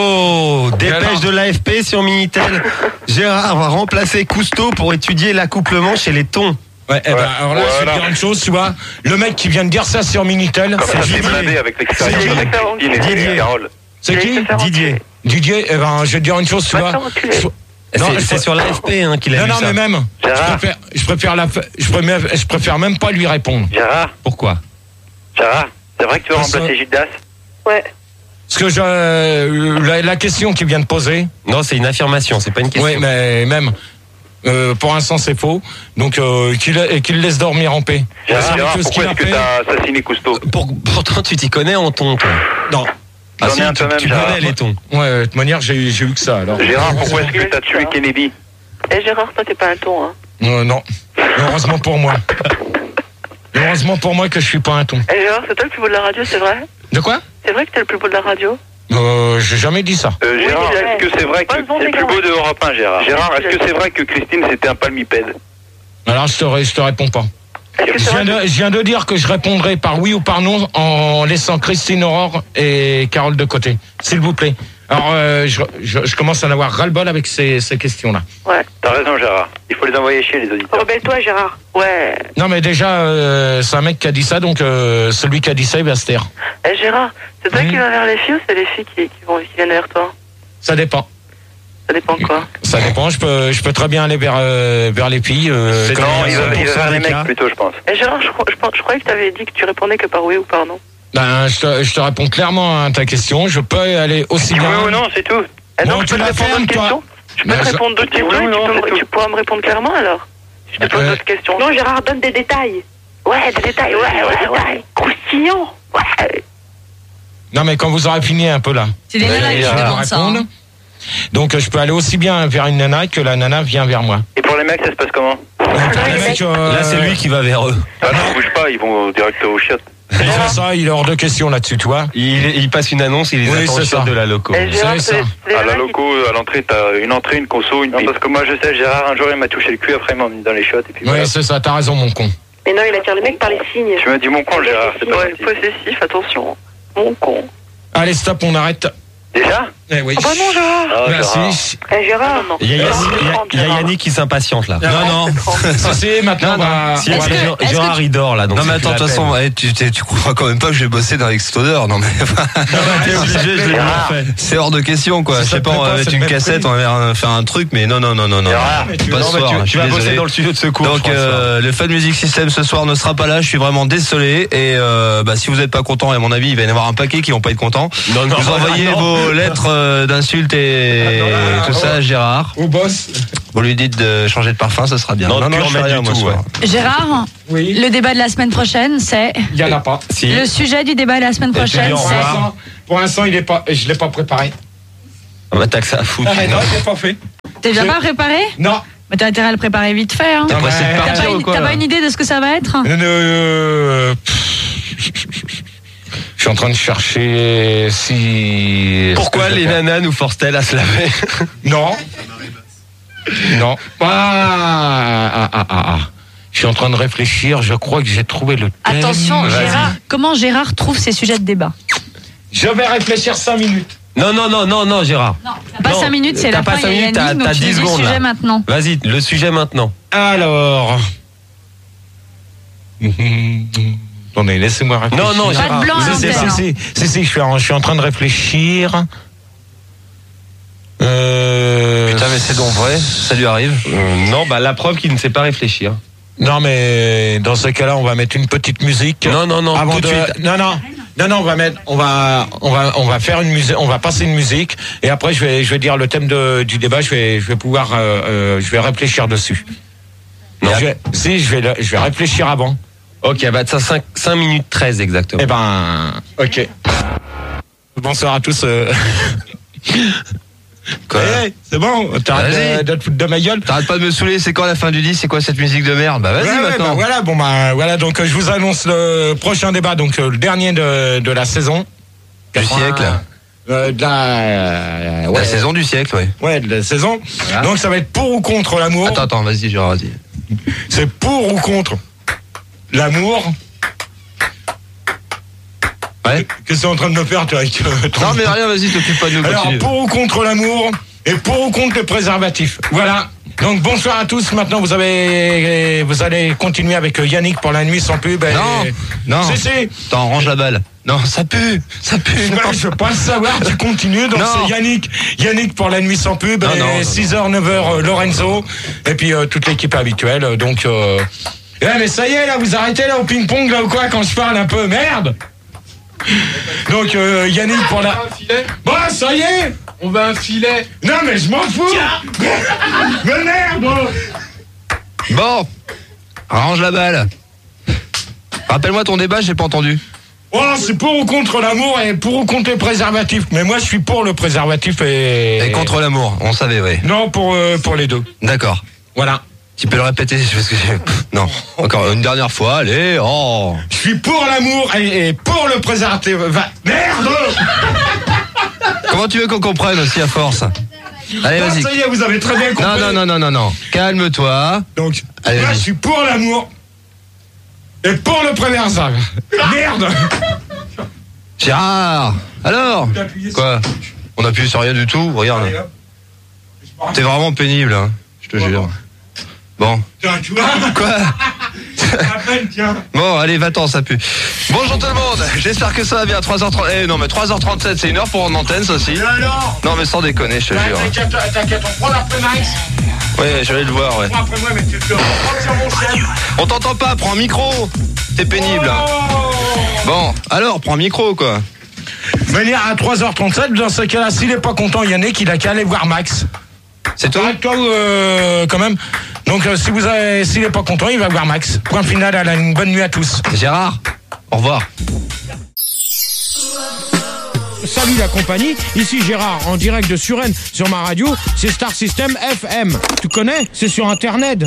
Oh, Alors dépêche de l'A F P sur Minitel. Gérard va remplacer Cousteau pour étudier l'accouplement chez les thons. Ouais, eh ben, alors là, je vais Voilà. te dire une chose, tu vois. Le mec qui vient de dire ça sur Minitel, Comme ça, c'est t'es Didier. blindé avec l'expérience C'est avec Christine et Didier. Carole. C'est qui? Didier. Didier, eh ben, je vais te dire une chose, tu vois. Va te faire enculer. Je- Non, C'est je- c'est sur l'A F P hein, qu'il a Non, vu non, ça. mais même, je Gérard. préfère, je préfère la, je préfère, je préfère même pas lui répondre. Gérard, Pourquoi? Gérard, c'est vrai que tu vas Parce remplacer que- Gildas? Ouais. Parce que je, euh, la, la question qu'il vient de poser, Non, c'est une affirmation, c'est pas une question. oui, mais même, euh, pour l'instant, c'est faux. Donc, euh, qu'il et qu'il laisse dormir en paix. Gérard, Parce que Gérard, ce pourquoi qu'il a est-ce que fait- t'as assassiné Cousteau? Pour- pourtant, tu t'y connais en thon, toi. Non. Ah J'en si, ai un tu, peu même, tu Gérard. connais les thons. Ouais, de toute manière, j'ai j'ai eu que ça, alors. Gérard, pourquoi est-ce que t'as tué Kennedy? Eh, Gérard, toi, t'es pas un ton, hein. Euh, non. Heureusement pour moi. Heureusement pour moi que je suis pas un ton. Eh, Gérard, c'est toi le plus beau de la radio, c'est vrai? De quoi? C'est vrai que t'es le plus beau de la radio? Euh, j'ai jamais dit ça. Euh, Gérard, Oui, est-ce que c'est vrai que Ouais, bon, c'est le les plus gars. beau de Europe un, Gérard? Gérard, est-ce que c'est vrai que Christine c'était un palmipède? Alors, je te, ré- je te réponds pas. Est-ce que Je c'est viens, vrai? de, je viens de dire que je répondrai par oui ou par non en laissant Christine Aurore et Carole de côté. S'il vous plaît. Alors, euh, je, je, je commence à en avoir ras-le-bol avec ces, ces questions-là. Ouais. T'as raison, Gérard. Il faut les envoyer chez les auditeurs. Rebelle-toi, Gérard. Ouais. Non, mais déjà, euh, c'est un mec qui a dit ça, donc euh, celui qui a dit ça, il va se taire. Eh, Gérard, c'est toi Oui. qui vas vers les filles ou c'est les filles qui, qui, vont, qui viennent vers toi? Ça dépend. Ça dépend de quoi? Ça dépend. Je peux, je peux très bien aller vers, euh, vers les filles. Euh, C'est comme- Non, il va, il va vers les des cas. mecs plutôt, je pense. Eh, Gérard, je, crois- je, pense- je croyais que t'avais dit que tu répondais que par oui ou par non. Ben, je te, je te réponds clairement à ta question. Je peux aller aussi Oui bien. ou non, c'est tout. Eh, Non, donc, tu je peux la te répondre fermes, d'autres toi. questions? Je peux Ben, te je- répondre d'autres Oui ou questions et non, tu, peux c'est me- tout. tu pourras me répondre clairement alors? Je te pose Ouais. d'autres questions. Non, Gérard, donne des détails. Ouais, des détails, ouais, ouais, ouais. Croustillant. Ouais. Non, mais quand vous aurez fini un peu là. C'est des euh, nanas qui je vais vous demandent ça. répondre. hein. Donc, euh, je peux aller aussi bien vers une nana que la nana vient vers moi. Et pour les mecs, ça se passe comment? Donc, les mecs, euh, Là, c'est lui qui va vers eux. Ah non, ils bougent pas, ils vont direct au chiottes. il fait ça, il est hors de question là-dessus, tu vois. Il, il passe une annonce, il les Oui, attend c'est au shot ça. de la loco. Eh, Gérard, C'est c'est ça. c'est les À la nanas qui- loco, à l'entrée, t'as une entrée, une conso, une pipe. Parce que moi, je sais, Gérard, un jour, il m'a touché le cul, après, il m'a mis dans les chiottes, et puis Oui, voilà. c'est ça, t'as raison, mon con. Mais non, il attire les mecs par les signes. Tu m'as dit mon con, Gérard, c'est pas Ouais, gentil. possessif, attention. Mon con. Allez, stop, on arrête. Déjà? Eh oui. Oh bah non, Gérard. Ah, Gérard. Merci. Eh, Gérard. Non, non. Il y a, Gérard, Yannick- il y a- trente, il y a Gérard. Yannick qui s'impatiente là. Non, non. Si, si, maintenant, on va. Si, on parce va- que est-ce Gérard- que Gérard il dort là. Donc Non mais c'est attends, de plus toute la façon, peine. eh, tu, tu, tu crois quand même pas que je vais bosser dans l'extodeur, non mais T'es obligé, je l'ai déjà fait. c'est hors de question quoi. Si Je ça sais te pas, plaît on va pas, mettre c'est une le même cassette, prix. on va faire un truc, mais non non non non non. Gérard, mais tu- Pas Non, ce mais soir, tu, je tu suis vas bosser désolé. dans le studio de secours. Donc je crois, ce soir. euh, le Fun Music System ce soir ne sera pas là. Je suis vraiment désolé. Et euh, bah, si vous n'êtes pas content, et à mon avis, il va y en avoir un paquet qui vont pas être contents. Non, non, vous envoyez non. vos lettres euh, d'insultes et Ah, tout ça, Gérard. Au boss. Vous lui dites de changer de parfum, ça sera bien. Non, non, non, plus je fais remettre rien, du moi, tout, ce soir. ouais. Gérard, Oui. le débat de la semaine prochaine, c'est... Il y en a pas. Si. Le sujet du débat de la semaine prochaine, puis, au Pour c'est... revoir. l'instant, pour l'instant, il est pas, je l'ai pas préparé. Ah bah t'as que ça à foutre. Ah, non, je l'ai pas fait. T'es déjà Je- pas préparé? Non. Mais t'as intérêt à le préparer vite fait, hein. T'es pressé de Ouais. T'as partir pas, ou une, quoi t'as là pas une idée de ce que ça va être? Euh, Je suis en train de chercher si. Pourquoi ce que je les vais faire. nanas nous forcent-elles à se laver? Non. Non. Ah, ah, ah, ah, ah. Je suis en train de réfléchir. Je crois que j'ai trouvé le thème. Attention, Vas-y. Gérard, comment Gérard trouve ses sujets de débat? Je vais réfléchir cinq minutes. Non, non, non, non, non, Gérard. T'as pas cinq minutes, c'est t'as la pas fin, cinq il y a minutes, une t'as- ligne, donc t'as tu dix nous dis le secondes, sujet là. maintenant. Vas-y, le sujet maintenant. Alors. Attendez, laissez-moi réfléchir. Non, non, Pas de Gérard. blanc à Si, si, l'antenne, si, hein. si, si, si, je suis en, je suis en train de réfléchir. Euh... Putain, mais c'est donc vrai, ça lui arrive. Euh, non, bah la preuve qu'il ne sait pas réfléchir. Non, mais dans ce cas-là, on va mettre une petite musique. Non, non, non, Avant tout de de... suite. Non, non. Non, non, on va mettre, on va, on va, on va faire une musique, on va passer une musique, et après, je vais, je vais dire le thème de, du débat, je vais, je vais pouvoir, euh, euh, je vais réfléchir dessus. Non. Je vais- si, je vais, le- je vais réfléchir avant. Ok, bah ça cinq, cinq minutes treize exactement. Eh ben, ok. Bonsoir à tous. euh. Quoi Eh, c'est bon, t'arrêtes Vas-y. de, de te foutre de ma gueule. T'arrêtes pas de me saouler, c'est quand la fin du disque? C'est quoi cette musique de merde? Bah vas-y Ouais, ouais, maintenant. bah voilà, bon bah voilà, donc euh, je vous annonce le prochain débat, donc euh, le dernier de, de la saison. Du siècle. Euh, de la, euh, ouais, La saison du siècle, ouais. Ouais, de la saison. Voilà. Donc ça va être pour ou contre l'amour. Attends, attends, vas-y, Gérard, vas-y. C'est pour ou contre l'amour. Ouais. Qu'est-ce que c'est en train de me faire, toi, avec euh, ton- Non mais rien, vas-y, t'occupe pas de nous. Alors, continue. pour ou contre l'amour et pour ou contre le préservatif. Voilà. Donc, bonsoir à tous. Maintenant, vous avez, vous allez continuer avec euh, Yannick pour la nuit sans pub. Et... Non, non. Si, si. Attends, range la balle. Non, ça pue, ça pue. Bah, je veux pas le savoir, tu continues. Donc, Non. c'est Yannick. Yannick pour la nuit sans pub. Non, et non, non, six heures, neuf heures, euh, Lorenzo. Et puis, euh, toute l'équipe habituelle. Donc, euh... eh, mais ça y est, là, vous arrêtez, là, au ping-pong, là, ou quoi, quand je parle un peu. Merde! Donc, euh, Yannick pour la. Bon, ça y est! On va un filet. Non, mais je m'en fous! Mais merde! Bon, range la balle. Rappelle-moi ton débat, j'ai pas entendu. Oh, c'est pour ou contre l'amour et pour ou contre les préservatifs. Mais moi, je suis pour le préservatif et. Et contre l'amour, on savait, ouais. Non, pour, euh, pour les deux. D'accord. Voilà. Tu peux le répéter parce que j'ai... Non, encore une dernière fois, allez, oh. Je suis pour l'amour et, et pour le préservatif. Va... Merde! Comment tu veux qu'on comprenne aussi à force? Allez, Ah, vas-y. ça y est, vous avez très bien compris. Non, non, non, non, non, non. Calme-toi. Donc, Allez, moi, vas-y. je suis pour l'amour et pour le préservatif. Merde! Gérard, alors Quoi? On appuie sur rien du tout, regarde. Allez, hop. T'es vraiment pénible, hein, je te jure. Bon. Tiens, tu vois? Quoi? À peine, tiens. Bon, allez, va-t'en, ça pue. Bonjour tout le monde, j'espère que ça va bien. trois heures trente. Eh non, mais trois heures trente-sept, c'est une heure pour rendre l'antenne, ça aussi. Et alors? Non, mais sans déconner, je te Ouais, jure. T'inquiète, t'inquiète, on prend l'après Max. Ouais, j'allais le voir, ouais. Prends après moi, mais tu te prends sur mon chef. On t'entend pas, prends un micro. T'es pénible. Oh. Bon, alors, prends un micro, quoi. Venir à trois heures trente-sept, dans ce cas-là, s'il est pas content, Yannick, il a qu'à aller voir Max. C'est tout? Toi, euh, quand même. Donc, euh, si vous avez, s'il est pas content, il va voir Max. Point final, à la, une bonne nuit à tous. Gérard, au revoir. Salut la compagnie, ici Gérard en direct de Suresnes sur ma radio, c'est Star System F M. Tu connais? C'est sur internet.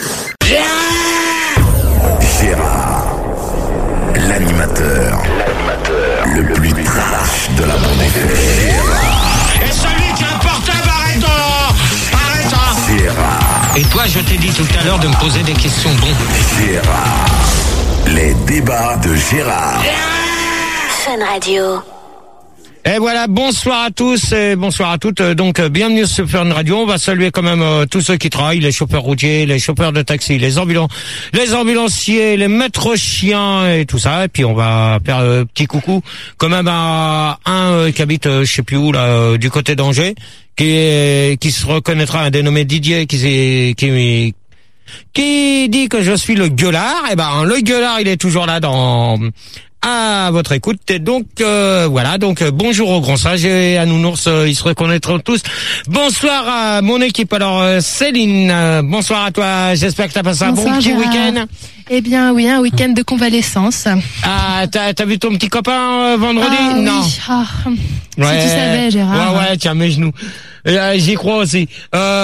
Gérard, l'animateur, le plus trash de la bande F M. Et celui qui a un portable, arrête! Arrête! Gérard, Et toi, je t'ai dit tout à l'heure de me poser des questions bon. Gérard, les débats de Gérard. Fun Radio. Et voilà, bonsoir à tous et bonsoir à toutes. Donc, euh, bienvenue sur Fun Radio. On va saluer quand même euh, tous ceux qui travaillent, les chauffeurs routiers, les chauffeurs de taxi, les ambulants, les ambulanciers, les maîtres chiens et tout ça. Et puis, on va faire un euh, petit coucou quand même à un euh, qui habite, euh, je sais plus où, là, euh, du côté d'Angers, qui est, qui se reconnaîtra, un dénommé Didier, qui s'est, qui, qui dit que je suis le gueulard. Et ben, le gueulard, il est toujours là dans à votre écoute. Et donc euh, voilà, donc euh, bonjour aux grands sages et à Nounours, euh, ils se reconnaîtront tous. Bonsoir à mon équipe. Alors euh, Céline, euh, bonsoir à toi. J'espère que tu as passé un Bonsoir, bon petit Gérard. week-end. Eh bien oui, un week-end de convalescence. Ah, t'as, t'as vu ton petit copain euh, vendredi? Ah, Non. Oui. Ah, Ouais. Si tu savais, Gérard. Ouais, ouais, tiens mes genoux. Euh, j'y crois aussi. Euh,